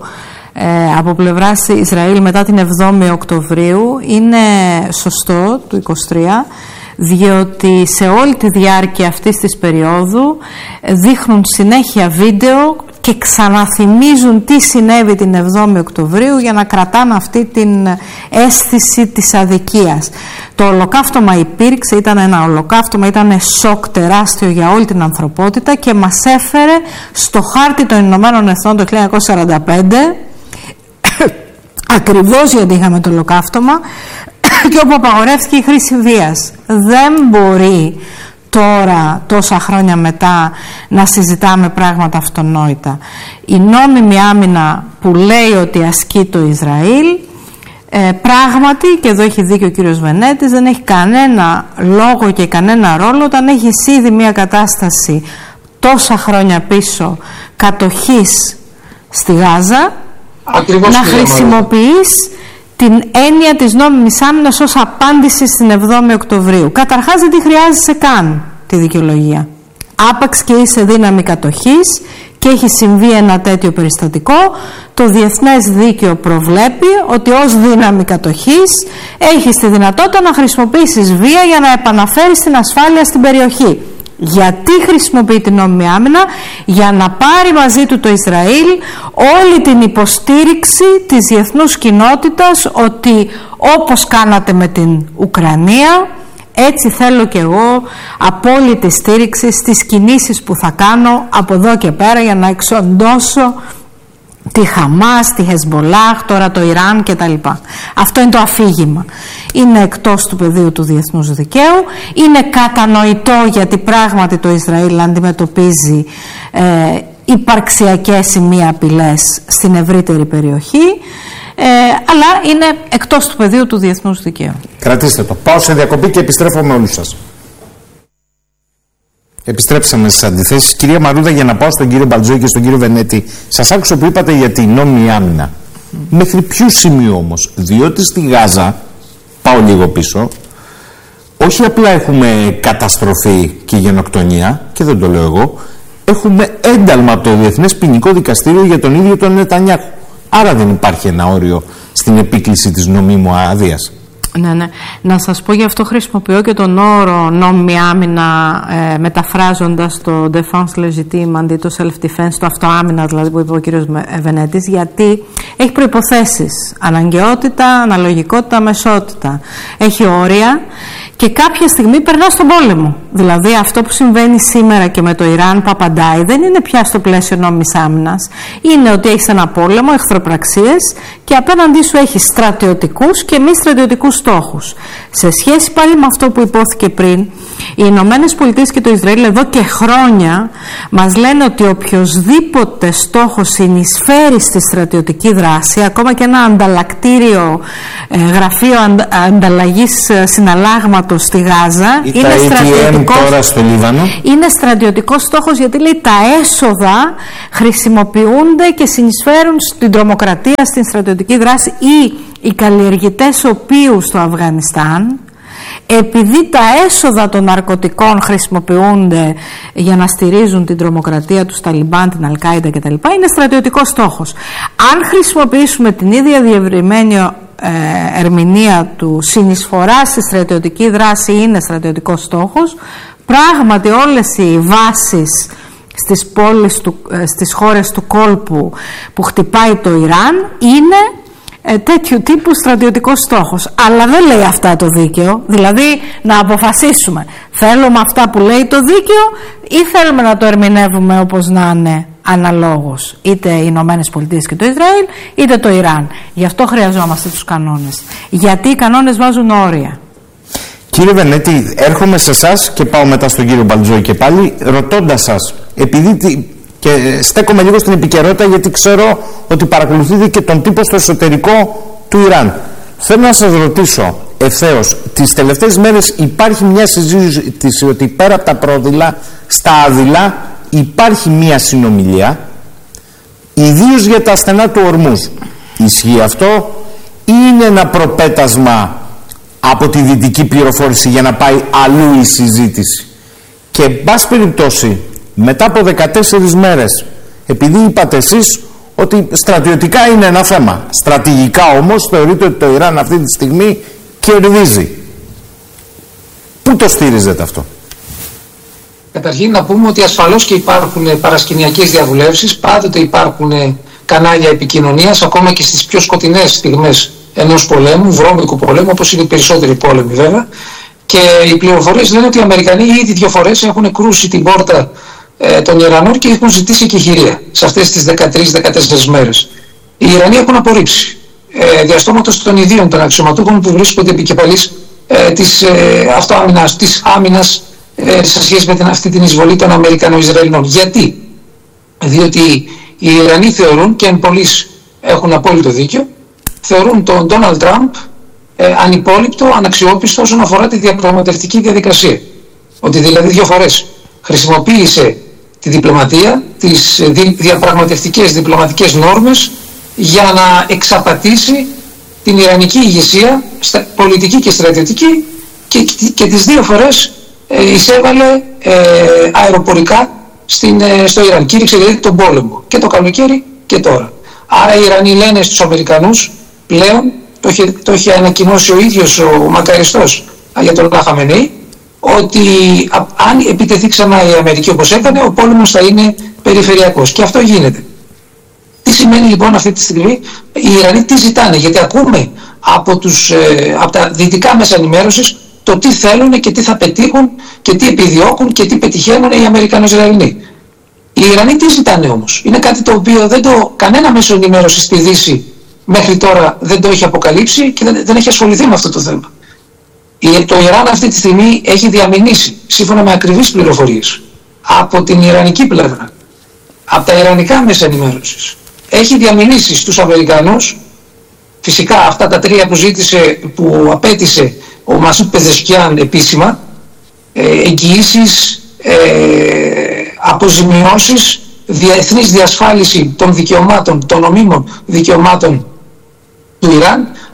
ε, από πλευράς Ισραήλ μετά την εβδόμη Οκτωβρίου είναι σωστό, του είκοσι τρία, διότι σε όλη τη διάρκεια αυτής της περίοδου δείχνουν συνέχεια βίντεο και ξαναθυμίζουν τι συνέβη την εβδόμη Οκτωβρίου για να κρατάνε αυτή την αίσθηση της αδικίας. Το ολοκαύτωμα υπήρξε, ήταν ένα ολοκαύτωμα, ήταν σοκ τεράστιο για όλη την ανθρωπότητα και μας έφερε στο χάρτη των Ηνωμένων Εθνών το χίλια εννιακόσια σαράντα πέντε ακριβώς γιατί είχαμε το ολοκαύτωμα και όπου απαγορεύτηκε η χρήση βίας. Δεν μπορεί τώρα, τόσα χρόνια μετά, να συζητάμε πράγματα αυτονόητα. Η νόμιμη άμυνα που λέει ότι ασκεί το Ισραήλ, ε, πράγματι, και εδώ έχει δίκιο ο κύριος Βενέτης, δεν έχει κανένα λόγο και κανένα ρόλο όταν έχει ήδη μια κατάσταση τόσα χρόνια πίσω κατοχής στη Γάζα, ακριβώς να χρησιμοποιείς την έννοια της νόμιμης άμυνας ως απάντηση στην εβδόμη Οκτωβρίου. Καταρχάς δεν τη χρειάζεσαι καν τη δικαιολογία. Άπαξ και είσαι δύναμη κατοχής και έχει συμβεί ένα τέτοιο περιστατικό, το διεθνές δίκαιο προβλέπει ότι ως δύναμη κατοχής έχεις τη δυνατότητα να χρησιμοποιήσεις βία για να επαναφέρεις την ασφάλεια στην περιοχή. Γιατί χρησιμοποιεί την νόμιμη άμυνα? Για να πάρει μαζί του το Ισραήλ όλη την υποστήριξη της διεθνούς κοινότητας ότι όπως κάνατε με την Ουκρανία, έτσι θέλω και εγώ απόλυτη στήριξη στις κινήσεις που θα κάνω από εδώ και πέρα για να εξοντώσω τη Χαμάς, τη Χεσμολάχ, τώρα το Ιράν κτλ. Αυτό είναι το αφήγημα. Είναι εκτός του πεδίου του διεθνούς δικαίου. Είναι κατανοητό γιατί πράγματι το Ισραήλ αντιμετωπίζει ε, υπαρξιακές ή μη απειλές στην ευρύτερη περιοχή, ε, αλλά είναι εκτός του πεδίου του διεθνούς δικαίου. Κρατήστε το. Πάω σε διακοπή και επιστρέφω με όλους σας. Επιστρέψαμε στις αντιθέσεις. Κυρία Μαρούδα, για να πάω στον κύριο Μπαλτζόη και στον κύριο Βενέτη, σας άκουσα που είπατε για την νόμιμη άμυνα. Mm. Μέχρι ποιου σημείου όμως? Διότι στη Γάζα πάω λίγο πίσω. Όχι απλά έχουμε καταστροφή και γενοκτονία, και δεν το λέω εγώ, έχουμε ένταλμα από το Διεθνές Ποινικό Δικαστήριο για τον ίδιο τον Νετανιάχου. Άρα δεν υπάρχει ένα όριο στην επίκληση της νομίμου άδειας. Ναι, ναι. Να σας πω, γι' αυτό χρησιμοποιώ και τον όρο νόμιμη άμυνα, ε, μεταφράζοντας το defense legitime αντί το self-defense, το αυτοάμυνα δηλαδή που είπε ο κύριος Βενέτης, γιατί έχει προϋποθέσεις. Αναγκαιότητα, αναλογικότητα, μεσότητα. Έχει όρια και κάποια στιγμή περνά στον πόλεμο. Δηλαδή αυτό που συμβαίνει σήμερα και με το Ιράν που απαντάει δεν είναι πια στο πλαίσιο νόμιμης άμυνας. Είναι ότι έχεις ένα πόλεμο, εχθροπραξίες και απέναντί σου έχεις στρατιωτικούς και μη στρατιωτικούς στόχους. Σε σχέση πάλι με αυτό που υπόθηκε πριν, οι Ηνωμένες Πολιτείες και το Ισραήλ εδώ και χρόνια μας λένε ότι οποιοσδήποτε στόχος συνεισφέρει στη στρατιωτική δράση, ακόμα και ένα ανταλλακτήριο ε, γραφείο αντα, ανταλλαγής ε, συναλλάγματος στη Γάζα, ή είναι στρατιωτικός, τώρα στο Λίβανο. είναι στρατιωτικός στόχος, γιατί λέει τα έσοδα χρησιμοποιούνται και συνεισφέρουν στην τρομοκρατία, στην στρατιωτική δράση, ή οι καλλιεργητές οποίου στο Αφγανιστάν, επειδή τα έσοδα των ναρκωτικών χρησιμοποιούνται για να στηρίζουν την τρομοκρατία του Ταλιμπάν, την Αλ-Κάιντα κτλ., είναι στρατιωτικός στόχος. Αν χρησιμοποιήσουμε την ίδια διευρυμένη ε, ερμηνεία του συνεισφορά στη στρατιωτική δράση είναι στρατιωτικός στόχος, πράγματι όλες οι βάσεις στις πόλεις του, ε, στις χώρες του κόλπου που χτυπάει το Ιράν είναι Ε, τέτοιου τύπου στρατιωτικός στόχος. Αλλά δεν λέει αυτά το δίκαιο. Δηλαδή να αποφασίσουμε, θέλουμε αυτά που λέει το δίκαιο ή θέλουμε να το ερμηνεύουμε όπως να είναι αναλόγως, είτε οι Ηνωμένες Πολιτείες και το Ισραήλ είτε το Ιράν. Γι' αυτό χρειαζόμαστε τους κανόνες, γιατί οι κανόνες βάζουν όρια. Κύριε Βενέτη, έρχομαι σε εσάς και πάω μετά στον κύριο Μπαλτζόη και πάλι, ρωτώντας σας, επειδή και στέκομαι λίγο στην επικαιρότητα, γιατί ξέρω ότι παρακολουθείτε και τον τύπο στο εσωτερικό του Ιράν. Θέλω να σας ρωτήσω ευθέως, τις τελευταίες μέρες υπάρχει μια συζήτηση ότι πέρα από τα πρόδειλα, στα άδειλα υπάρχει μια συνομιλία, ιδίως για τα ασθενά του Ορμούζ. Ισχύει αυτό ή είναι ένα προπέτασμα από τη δυτική πληροφόρηση για να πάει αλλού η συζήτηση? Και εν πάση περιπτώσει, μετά από δεκατέσσερις μέρες, επειδή είπατε εσείς ότι στρατιωτικά είναι ένα θέμα, στρατηγικά όμως θεωρείτε ότι το Ιράν αυτή τη στιγμή κερδίζει. Πού το στηρίζετε αυτό? Καταρχήν να πούμε ότι ασφαλώς και υπάρχουν παρασκηνιακές διαβουλεύσεις, πάντοτε υπάρχουν κανάλια επικοινωνίας, ακόμα και στις πιο σκοτεινές στιγμές ενός πολέμου, βρώμικου πολέμου, όπως είναι οι περισσότεροι πόλεμοι βέβαια, και οι πληροφορίες λένε ότι οι Αμερικανοί ήδη δύο φορές έχουν κρούσει την πόρτα ε, των Ιρανών και έχουν ζητήσει εκεχηρία σε αυτές τις δεκατρείς με δεκατέσσερις μέρες. Οι Ιρανοί έχουν απορρίψει ε, διαστόματος των ιδίων των αξιωματούχων που βρίσκονται επικεφαλής ε, της, ε, αυτοάμυνας, της άμυνας ε, σε σχέση με την, αυτή την εισβολή των Αμερικανο-Ισραηλινών. Γιατί? Διότι οι Ιρανοί θεωρούν, και εν πολλοίς έχουν απόλυτο δίκιο, θεωρούν τον Ντόναλντ Τραμπ ε, ανυπόληπτο, αναξιόπιστο όσον αφορά τη διαπραγματευτική διαδικασία. Ότι δηλαδή δύο φορές χρησιμοποίησε τη διπλωματία, τις διαπραγματευτικές διπλωματικές νόρμες για να εξαπατήσει την Ιρανική ηγεσία, πολιτική και στρατιωτική, και, και τις δύο φορές ε, εισέβαλε ε, αεροπορικά στην, ε, στο Ιράν. Κήρυξε δηλαδή τον πόλεμο και το καλοκαίρι και τώρα. Άρα οι Ιρανοί λένε στους Αμερικανούς πλέον, το είχε, το είχε ανακοινώσει ο ίδιος ο μακαριστός Αγιατολλάχ Χαμενεή, ότι αν επιτεθεί ξανά η Αμερική όπως έκανε, ο πόλεμος θα είναι περιφερειακός. Και αυτό γίνεται. Τι σημαίνει λοιπόν αυτή τη στιγμή? Οι Ιρανοί τι ζητάνε? Γιατί ακούμε από, τους, ε, από τα δυτικά μέσα ενημέρωσης το τι θέλουν και τι θα πετύχουν και τι επιδιώκουν και τι πετυχαίνουν οι Αμερικανο-Ισραηλινοί. Οι Ιρανοί τι ζητάνε όμως? Είναι κάτι το οποίο δεν το, κανένα μέσο ενημέρωση στη Δύση μέχρι τώρα δεν το έχει αποκαλύψει και δεν, δεν έχει ασχοληθεί με αυτό το θέμα. Το Ιράν αυτή τη στιγμή έχει διαμηνήσει, σύμφωνα με ακριβείς πληροφορίες, από την Ιρανική πλευρά, από τα Ιρανικά μέσα ενημέρωσης, έχει διαμηνήσει στους Αμερικανούς, φυσικά αυτά τα τρία που ζήτησε, που απέτησε ο Μασούτ Πεζεσκιάν επίσημα, εγγυήσεις, ε, αποζημιώσεις, διεθνής διασφάλιση των δικαιωμάτων, των νομίμων δικαιωμάτων του Ιράν,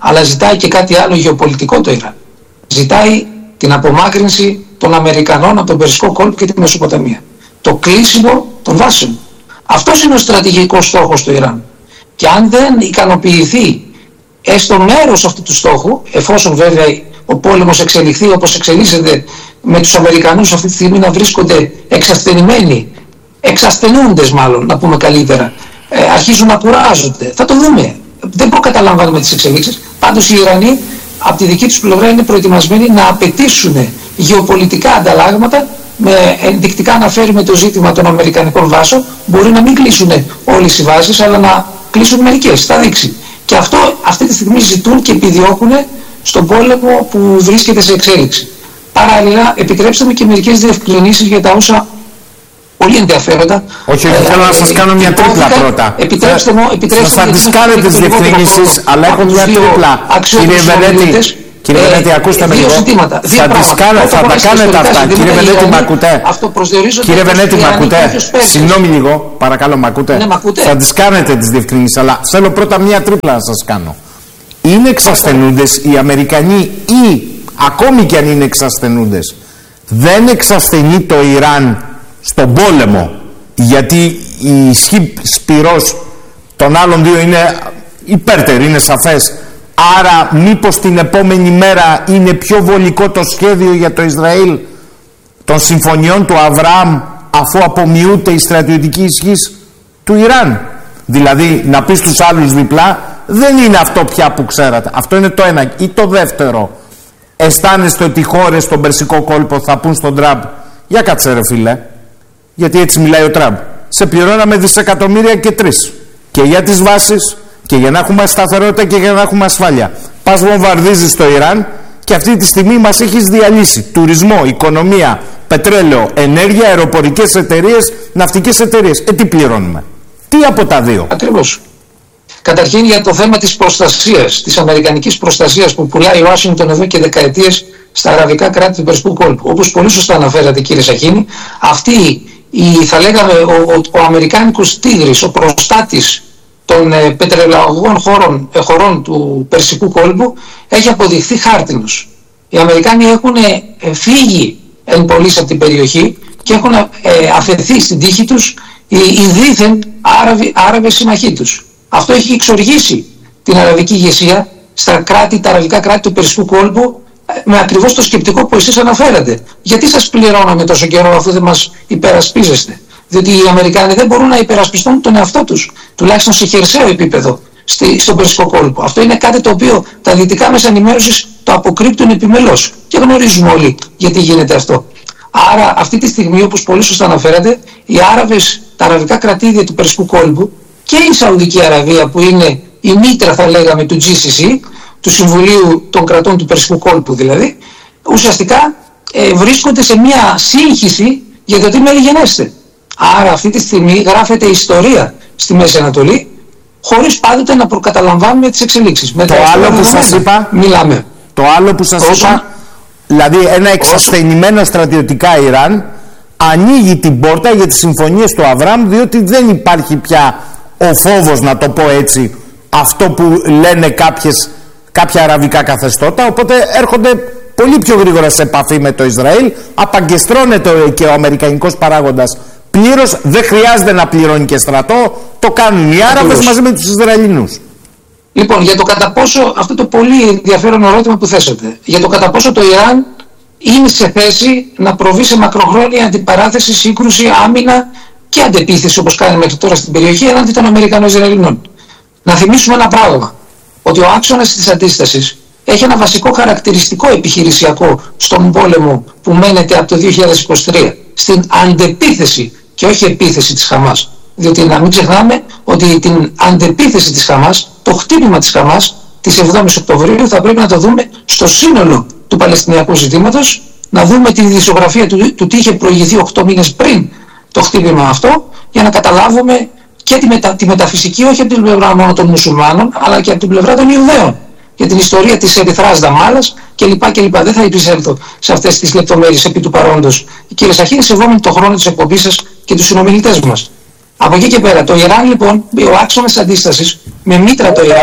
αλλά ζητάει και κάτι άλλο γεωπολιτικό το Ιράν. Ζητάει την απομάκρυνση των Αμερικανών από τον Περσικό κόλπο και τη Μεσοποταμία. Το κλείσιμο των βάσεων. Αυτός είναι ο στρατηγικός στόχος του Ιράν. Και αν δεν ικανοποιηθεί έστω μέρος αυτού του στόχου, εφόσον βέβαια ο πόλεμος εξελιχθεί όπως εξελίσσεται, με τους Αμερικανούς αυτή τη στιγμή να βρίσκονται εξασθενημένοι, εξασθενούντες μάλλον, να πούμε καλύτερα, ε, αρχίζουν να κουράζονται. Θα το δούμε. Δεν προκαταλαμβάνουμε τις εξελίξεις. Πάντως οι Ιρανοί από τη δική τους πλευρά είναι προετοιμασμένοι να απαιτήσουν γεωπολιτικά ανταλλάγματα, με ενδεικτικά αναφέρει με το ζήτημα των Αμερικανικών βάσεων. Μπορεί να μην κλείσουν όλες οι βάσεις, αλλά να κλείσουν μερικές. Θα δείξει. Και αυτό αυτή τη στιγμή ζητούν και επιδιώκουν στον πόλεμο που βρίσκεται σε εξέλιξη. Παράλληλα, επιτρέψτε μου και μερικές διευκρινήσεις για τα όσα πολύ ενδιαφέροντα. Όχι, όχι, θέλω να σας κάνω μια τρίπλα πρώτα. Επιτρέψτε μου, επιτρέψτε μου. Θα τις κάνετε τις διευκρινήσεις, αλλά έχω μια τρίπλα. Κύριε Βενέτη, κύριε Βενέτη, ακούστε με λίγο. Θα τις κάνετε, θα τα κάνετε αυτά. Κύριε Βενέτη, μ' ακούτε? Κύριε Βενέτη, μ' ακούτε? Συγγνώμη λίγο, παρακαλώ, μ' ακούτε? Θα τις κάνετε τις διευκρινήσεις, αλλά θέλω πρώτα μια τρίπλα να σας κάνω. Είναι εξασθενούντες οι Αμερικανοί ή ακόμη και αν είναι εξασθενούντες, δεν εξασθενεί το Ιράν στον πόλεμο, γιατί η ισχύ σπυρός των άλλων δύο είναι υπέρτερη, είναι σαφές. Άρα μήπως την επόμενη μέρα είναι πιο βολικό το σχέδιο για το Ισραήλ των συμφωνιών του Αβραάμ, αφού απομειούται η στρατιωτική ισχύς του Ιράν? Δηλαδή να πει στους άλλους διπλά, δεν είναι αυτό πια που ξέρατε. Αυτό είναι το ένα. Ή το δεύτερο, αισθάνεστε ότι οι χώρες στον Περσικό κόλπο θα πούν στον Τραμπ, για κάτσε ρε φίλε, γιατί έτσι μιλάει ο Τραμπ, σε πληρώναμε δισεκατομμύρια και τρεις, και για τις βάσεις και για να έχουμε σταθερότητα και για να έχουμε ασφάλεια. Πας βομβαρδίζεις το Ιράν και αυτή τη στιγμή μας έχεις διαλύσει τουρισμό, οικονομία, πετρέλαιο, ενέργεια, αεροπορικές εταιρείες, ναυτικές εταιρείες. Ε, τι πληρώνουμε? Τι από τα δύο? Ακριβώς. Καταρχήν για το θέμα της προστασίας, της αμερικανικής προστασίας που πουλάει η Ουάσιγκτον εδώ και δεκαετίες στα αραβικά κράτη του Περσικού κόλπου. Όπως πολύ σωστά αναφέρατε κύριε Σαχίνη, αυτή η, θα λέγαμε ο, ο, ο αμερικάνικος τίγρης, ο προστάτης των ε, πετρελαγωγών χωρών, ε, χωρών του Περσικού κόλπου έχει αποδειχθεί χάρτινος. Οι Αμερικάνοι έχουν ε, φύγει εν πολλής από την περιοχή και έχουν ε, αφαιθεί στην τύχη τους οι, οι δίθεν Άραβοι, Άραβες συμμαχοί τους. Αυτό έχει εξοργήσει την αραβική ηγεσία στα κράτη, τα αραβικά κράτη του Περσικού κόλπου, με ακριβώς το σκεπτικό που εσείς αναφέρατε. Γιατί σας πληρώναμε τόσο καιρό αφού δεν μας υπερασπίζεστε? Διότι οι Αμερικάνοι δεν μπορούν να υπερασπιστούν τον εαυτό τους, τουλάχιστον σε χερσαίο επίπεδο, στη, στον Περσικό κόλπο. Αυτό είναι κάτι το οποίο τα δυτικά μέσα ενημέρωσης το αποκρύπτουν επιμελώς και γνωρίζουμε όλοι γιατί γίνεται αυτό. Άρα αυτή τη στιγμή, όπως πολύ σωστά αναφέρατε, οι Άραβες, τα αραβικά κρατήδια του Περσικού κόλπου και η Σαουδική Αραβία, που είναι η μήτρα θα λέγαμε του τζι σι σι, του Συμβουλίου των Κρατών του Περσικού κόλπου δηλαδή, ουσιαστικά ε, βρίσκονται σε μια σύγχυση για το τι μεριγενέστε. Άρα αυτή τη στιγμή γράφεται ιστορία στη Μέση Ανατολή, χωρίς πάντοτε να προκαταλαμβάνουμε τις εξελίξεις. Με το άλλο που σας είπα, μιλάμε. Το άλλο που σας Όσο... είπα, δηλαδή ένα εξασθενημένο στρατιωτικά Ιράν ανοίγει την πόρτα για τις συμφωνίες του Αβραάμ, διότι δεν υπάρχει πια ο φόβος, να το πω έτσι, αυτό που λένε κάποιες, κάποια αραβικά καθεστώτα, οπότε έρχονται πολύ πιο γρήγορα σε επαφή με το Ισραήλ, απαγκεστρώνεται και ο αμερικανικός παράγοντας πλήρως, δεν χρειάζεται να πληρώνει και στρατό, το κάνουν οι Άραβες μαζί με τους Ισραηλινούς. Λοιπόν, για το κατά πόσο, αυτό το πολύ ενδιαφέρον ερώτημα που θέσατε, για το κατά πόσο το Ιράν είναι σε θέση να προβεί σε μακροχρόνια αντιπαράθεση, σύγκρουση, άμυνα και αντεπίθεση, όπως κάνει μέχρι τώρα στην περιοχή, εναντί των Αμερικανών-Ισραηλινών. Να θυμίσουμε ένα πράγμα, ότι ο άξονας της αντίστασης έχει ένα βασικό χαρακτηριστικό επιχειρησιακό στον πόλεμο που μένεται από το δύο χιλιάδες είκοσι τρία, στην αντεπίθεση και όχι επίθεση της Χαμάς. Διότι να μην ξεχνάμε ότι την αντεπίθεση της Χαμάς, το χτύπημα της Χαμάς της εβδόμης Οκτωβρίου θα πρέπει να το δούμε στο σύνολο του Παλαιστινιακού ζητήματος, να δούμε τη δισογραφία του, του τι είχε προηγηθεί οκτώ μήνες πριν το χτύπημα αυτό, για να καταλάβουμε και τη, μετα, τη μεταφυσική, όχι από την πλευρά μόνο των μουσουλμάνων, αλλά και από την πλευρά των Ιουδαίων, για την ιστορία της Ερυθράς Δαμάλας κλπ. κλπ. Δεν θα επισέλθω σε αυτές τις λεπτομέρειες επί του παρόντος. Κύριε Σαχίνη, σεβόμενοι το χρόνο της εκπομπής σας και τους συνομιλητές μας. Από εκεί και πέρα, το Ιράν λοιπόν, ο άξονας αντίστασης, με μήτρα το Ιράν,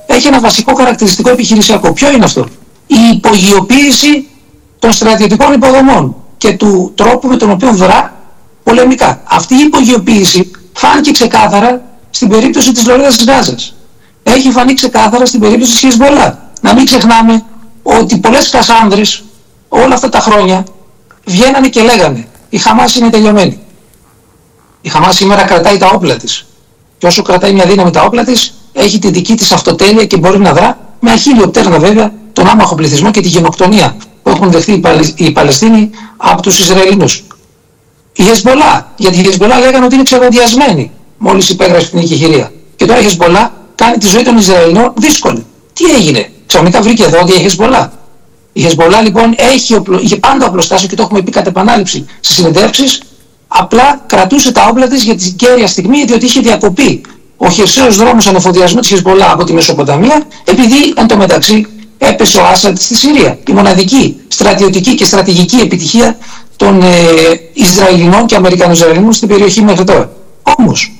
έχει ένα βασικό χαρακτηριστικό επιχειρησιακό. Ποιο είναι αυτό? Η υπογειοποίηση των στρατιωτικών υποδομών και του τρόπου με τον οποίο δρά πολεμικά. Αυτή η υπογειοποίηση φάνηκε ξεκάθαρα στην περίπτωση της Λωρίδας της Γάζας. Έχει φανεί ξεκάθαρα στην περίπτωση της Χεσμπολά. Να μην ξεχνάμε ότι πολλές Κασάνδρες όλα αυτά τα χρόνια βγαίνανε και λέγανε η Χαμάς είναι τελειωμένη. Η Χαμάς σήμερα κρατάει τα όπλα της. Και όσο κρατάει μια δύναμη τα όπλα της, έχει τη δική της αυτοτέλεια και μπορεί να δρά με αχίλιο πτέρνα βέβαια τον άμαχο πληθυσμό και τη γενοκτονία που έχουν δεχτεί οι Παλαιστίνοι από τους Ισραηλινούς. Η Χεσμπολά, γιατί η Χεσμπολά λέγανε ότι είναι ξεβοδιασμένη μόλις υπέγραψε την οικεχηρία. Και τώρα η Χεσμπολά κάνει τη ζωή των Ισραηλινών δύσκολη. Τι έγινε? Ξαφνικά βρήκε εδώ ότι η Χεσμπολά. Η Χεσμπολά λοιπόν έχει, οπλο, είχε πάντα οπλοστάσιο και το έχουμε πει κατ' επανάληψη σε συνεντεύξεις. Απλά κρατούσε τα όπλα της για την κέρια στιγμή, διότι είχε διακοπεί ο χερσαίος δρόμος ανεφοδιασμού της Χεσμπολά από τη Μεσοποταμία, επειδή εν τω μεταξύ έπεσε ο Άσαντ στη Συρία. Η μοναδική στρατιωτική και στρατηγική επιτυχία των ε, Ισραηλινών και Αμερικανοϊσραηλινών στην περιοχή μέχρι τώρα. Όμως,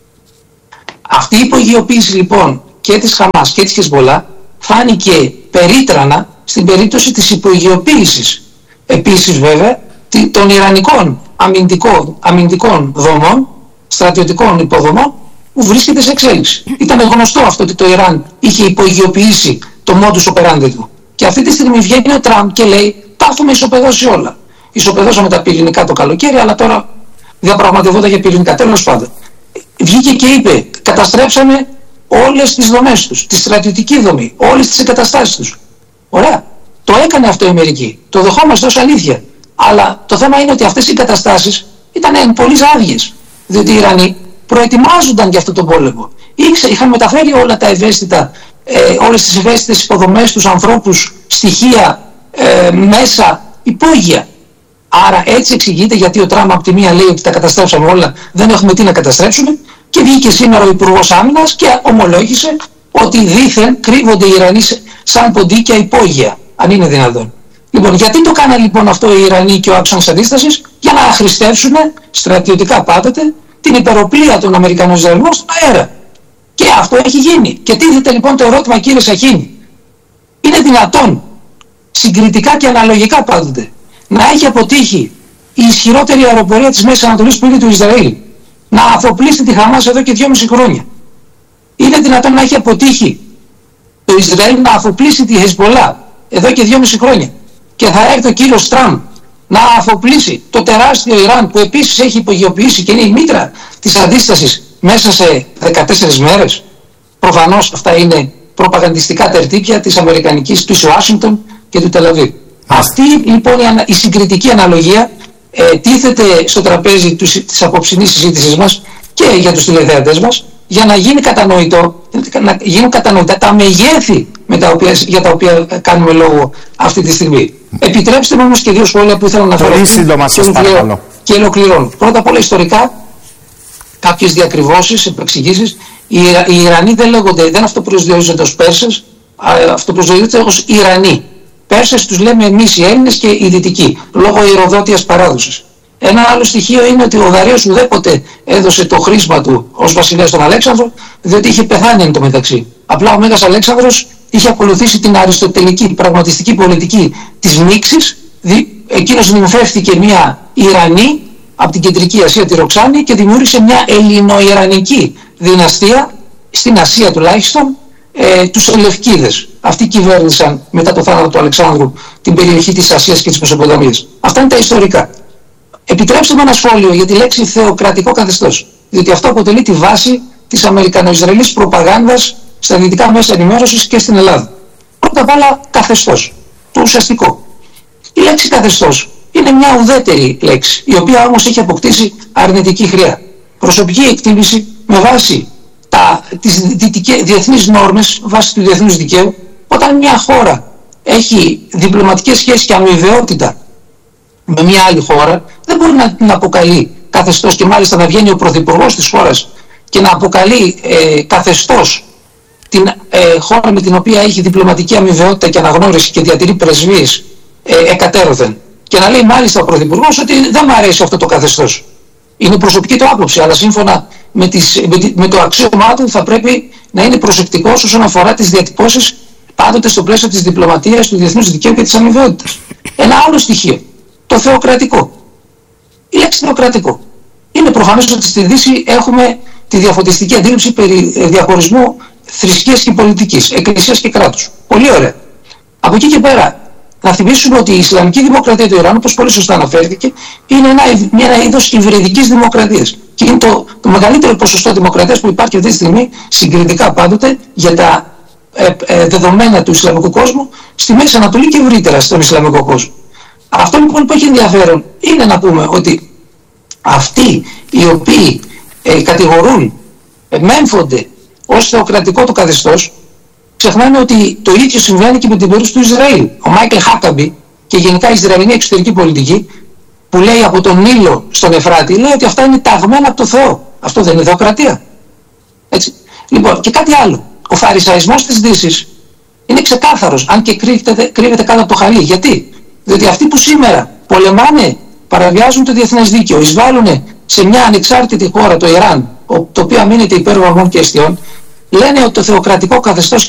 αυτή η υπογειοποίηση λοιπόν και της Χαμάς και της Χεσμπολά φάνηκε περίτρανα στην περίπτωση της υπογειοποίησης επίσης βέβαια των Ιρανικών αμυντικών, αμυντικών δομών, στρατιωτικών υποδομών που βρίσκεται σε εξέλιξη. Ήταν γνωστό αυτό ότι το Ιράν είχε υπογειοποιήσει το modus operandi του. Και αυτή τη στιγμή βγαίνει ο Τραμπ και λέει τα έχουμε ισοπεδώσει όλα. Ισοπεδώσαμε τα πυρηνικά το καλοκαίρι, αλλά τώρα διαπραγματευόταν για πυρηνικά. Τέλος πάντων. Βγήκε και είπε καταστρέψαμε όλες τις δομές τους, τη στρατιωτική δομή, όλες τις εγκαταστάσεις τους. Ωραία. Το έκανε αυτό η Αμερική. Το δεχόμαστε ως αλήθεια. Αλλά το θέμα είναι ότι αυτές οι εγκαταστάσεις ήταν πολύ άδειες. Διότι οι Ιρανοί προετοιμάζονταν για αυτό τον πόλεμο. Ήξε, είχαν μεταφέρει όλα τα ευαίσθητα, ε, όλες τις ευαίσθητες υποδομές, τους ανθρώπους, στοιχεία, ε, μέσα, υπόγεια. Άρα έτσι εξηγείται γιατί ο Τραμπ από τη μία λέει ότι τα καταστρέψαμε όλα, δεν έχουμε τι να καταστρέψουμε, και βγήκε σήμερα ο Υπουργός Άμυνας και ομολόγησε ότι δήθεν κρύβονται οι Ιρανοί σαν ποντίκια υπόγεια, αν είναι δυνατόν. Λοιπόν, γιατί το κάνανε λοιπόν αυτό οι Ιρανοί και ο άξονας αντίστασης? Για να αχρηστεύσουν στρατιωτικά πάντοτε την υπεροπλία των Αμερικανοϊσραηλινών στον αέρα. Και αυτό έχει γίνει. Και τίθεται λοιπόν το ερώτημα, κύριε Σαχίνη, είναι δυνατόν συγκριτικά και αναλογικά πάντοτε να έχει αποτύχει η ισχυρότερη αεροπορία της Μέσης Ανατολής που είναι του Ισραήλ να αφοπλίσει τη Χαμάς εδώ και δυόμιση χρόνια? Είναι δυνατόν να έχει αποτύχει το Ισραήλ να αφοπλίσει τη Χεσμπολά εδώ και δυόμιση χρόνια και θα έρθει ο κύριος Τραμπ να αφοπλίσει το τεράστιο Ιράν που επίσης έχει υπογειοποιήσει και είναι η μήτρα της αντίστασης μέσα σε δεκατέσσερις μέρες? Προφανώς αυτά είναι προπαγανδιστικά τερτύπια της Αμερικανικής, του Ουάσιγκτον και του Τελαβίβ. Αυτή λοιπόν η συγκριτική αναλογία ε, τίθεται στο τραπέζι του, της απόψινής συζήτησης μας και για τους τηλεθεατές μας, για να γίνει κατανοητό, να γίνουν κατανοητά τα μεγέθη με τα οποία, για τα οποία κάνουμε λόγο αυτή τη στιγμή. Επιτρέψτε μου όμως και δύο σχόλια που ήθελα να φέρω και, και ολοκληρώνω. Πρώτα απ' όλα ιστορικά, κάποιες διακριβώσεις, επεξηγήσεις. Οι, οι Ιρανοί δεν λέγονται, δεν αυτοπροσδιορίζονται ως Πέρσες, αυτοπροσδιορίζονται ως Ιρανοί. Πέρσες τους λέμε εμείς οι Έλληνες και οι Δυτικοί, λόγω ηροδότιας παράδοσης. Ένα άλλο στοιχείο είναι ότι ο Δαρείος ουδέποτε έδωσε το χρήσμα του ως βασιλέας στον Αλέξανδρο, διότι είχε πεθάνει εν τω μεταξύ. Απλά ο Μέγας Αλέξανδρος είχε ακολουθήσει την αριστοτελική πραγματιστική πολιτική της μίξης. Εκείνος νυμφεύτηκε μια Ιρανή από την Κεντρική Ασία, τη Ροξάνη, και δημιούργησε μια ελληνοϊρανική δυναστεία, στην Ασία τουλάχιστον, ε, τους Ελευκίδες. Αυτοί κυβέρνησαν μετά το θάνατο του Αλεξάνδρου την περιοχή της Ασίας και της Μεσοποταμίας. Αυτά είναι τα ιστορικά. Επιτρέψτε με ένα σχόλιο για τη λέξη θεοκρατικό καθεστώς, διότι αυτό αποτελεί τη βάση της αμερικανοϊσραηλής προπαγάνδας στα δυτικά μέσα ενημέρωσης και στην Ελλάδα. Πρώτα απ' όλα καθεστώς, το ουσιαστικό. Η λέξη καθεστώς είναι μια ουδέτερη λέξη, η οποία όμως έχει αποκτήσει αρνητική χρειά. Προσωπική εκτίμηση με βάση τα, τις διεθνείς νόρμες, βάσει του διεθνούς δικαίου, όταν μια χώρα έχει διπλωματικές σχέσεις και αμοιβαιότητα με μια άλλη χώρα, δεν μπορεί να την αποκαλεί καθεστώς, και μάλιστα να βγαίνει ο πρωθυπουργός της χώρας και να αποκαλεί ε, καθεστώς την ε, χώρα με την οποία έχει διπλωματική αμοιβαιότητα και αναγνώριση και διατηρεί πρεσβείες ε, εκατέρωθεν, και να λέει μάλιστα ο πρωθυπουργός ότι δεν μου αρέσει αυτό το καθεστώς. Είναι προσωπική του άποψη, αλλά σύμφωνα με, τις, με, με το αξίωμά του θα πρέπει να είναι προσεκτικός όσον αφορά τις διατυπώσεις πάντοτε στο πλαίσιο της διπλωματίας, του διεθνούς δικαίου και της αμοιβαιότητας. Ένα άλλο στοιχείο, το θεοκρατικό. Η λέξη θεοκρατικό. Είναι προφανές ότι στη Δύση έχουμε τη διαφωτιστική αντίληψη περί διαχωρισμού θρησκείας και πολιτικής, εκκλησίας και κράτους. Πολύ ωραία. Από εκεί και πέρα, να θυμίσουμε ότι η Ισλαμική Δημοκρατία του Ιράν, όπως πολύ σωστά αναφέρθηκε, είναι ένα, μια είδος υβριδικής δημοκρατίας. Και είναι το, το μεγαλύτερο ποσοστό δημοκρατίας που υπάρχει αυτή τη στιγμή, συγκριτικά πάντοτε, για τα ε, ε, δεδομένα του Ισλαμικού κόσμου, στη Μέση Ανατολή και ευρύτερα στον Ισλαμικό κόσμο. Αυτό λοιπόν που έχει ενδιαφέρον είναι να πούμε ότι αυτοί οι οποίοι ε, κατηγορούν, ε, μέμφονται ως θεοκρατικό το καθεστώς, ξεχνάμε ότι το ίδιο συμβαίνει και με την περίπτωση του Ισραήλ. Ο Μάικλ Χάκαμπι και γενικά η Ισραηλινή εξωτερική πολιτική, που λέει από τον Νείλο στον Εφράτη, λέει ότι αυτά είναι ταγμένα από το Θεό. Αυτό δεν είναι θεοκρατία? Έτσι. Λοιπόν, και κάτι άλλο. Ο φαρισαϊσμός της Δύσης είναι ξεκάθαρος, αν και κρύβεται, κρύβεται κάτω από το χαλί. Γιατί? Διότι αυτοί που σήμερα πολεμάνε, παραβιάζουν το διεθνές δίκαιο, εισβάλλουν σε μια ανεξάρτητη χώρα, το Ιράν, το οποίο αμήνεται υπέρ βαμμών και αιστείων, λένε ότι το θεοκρατικό καθεστώς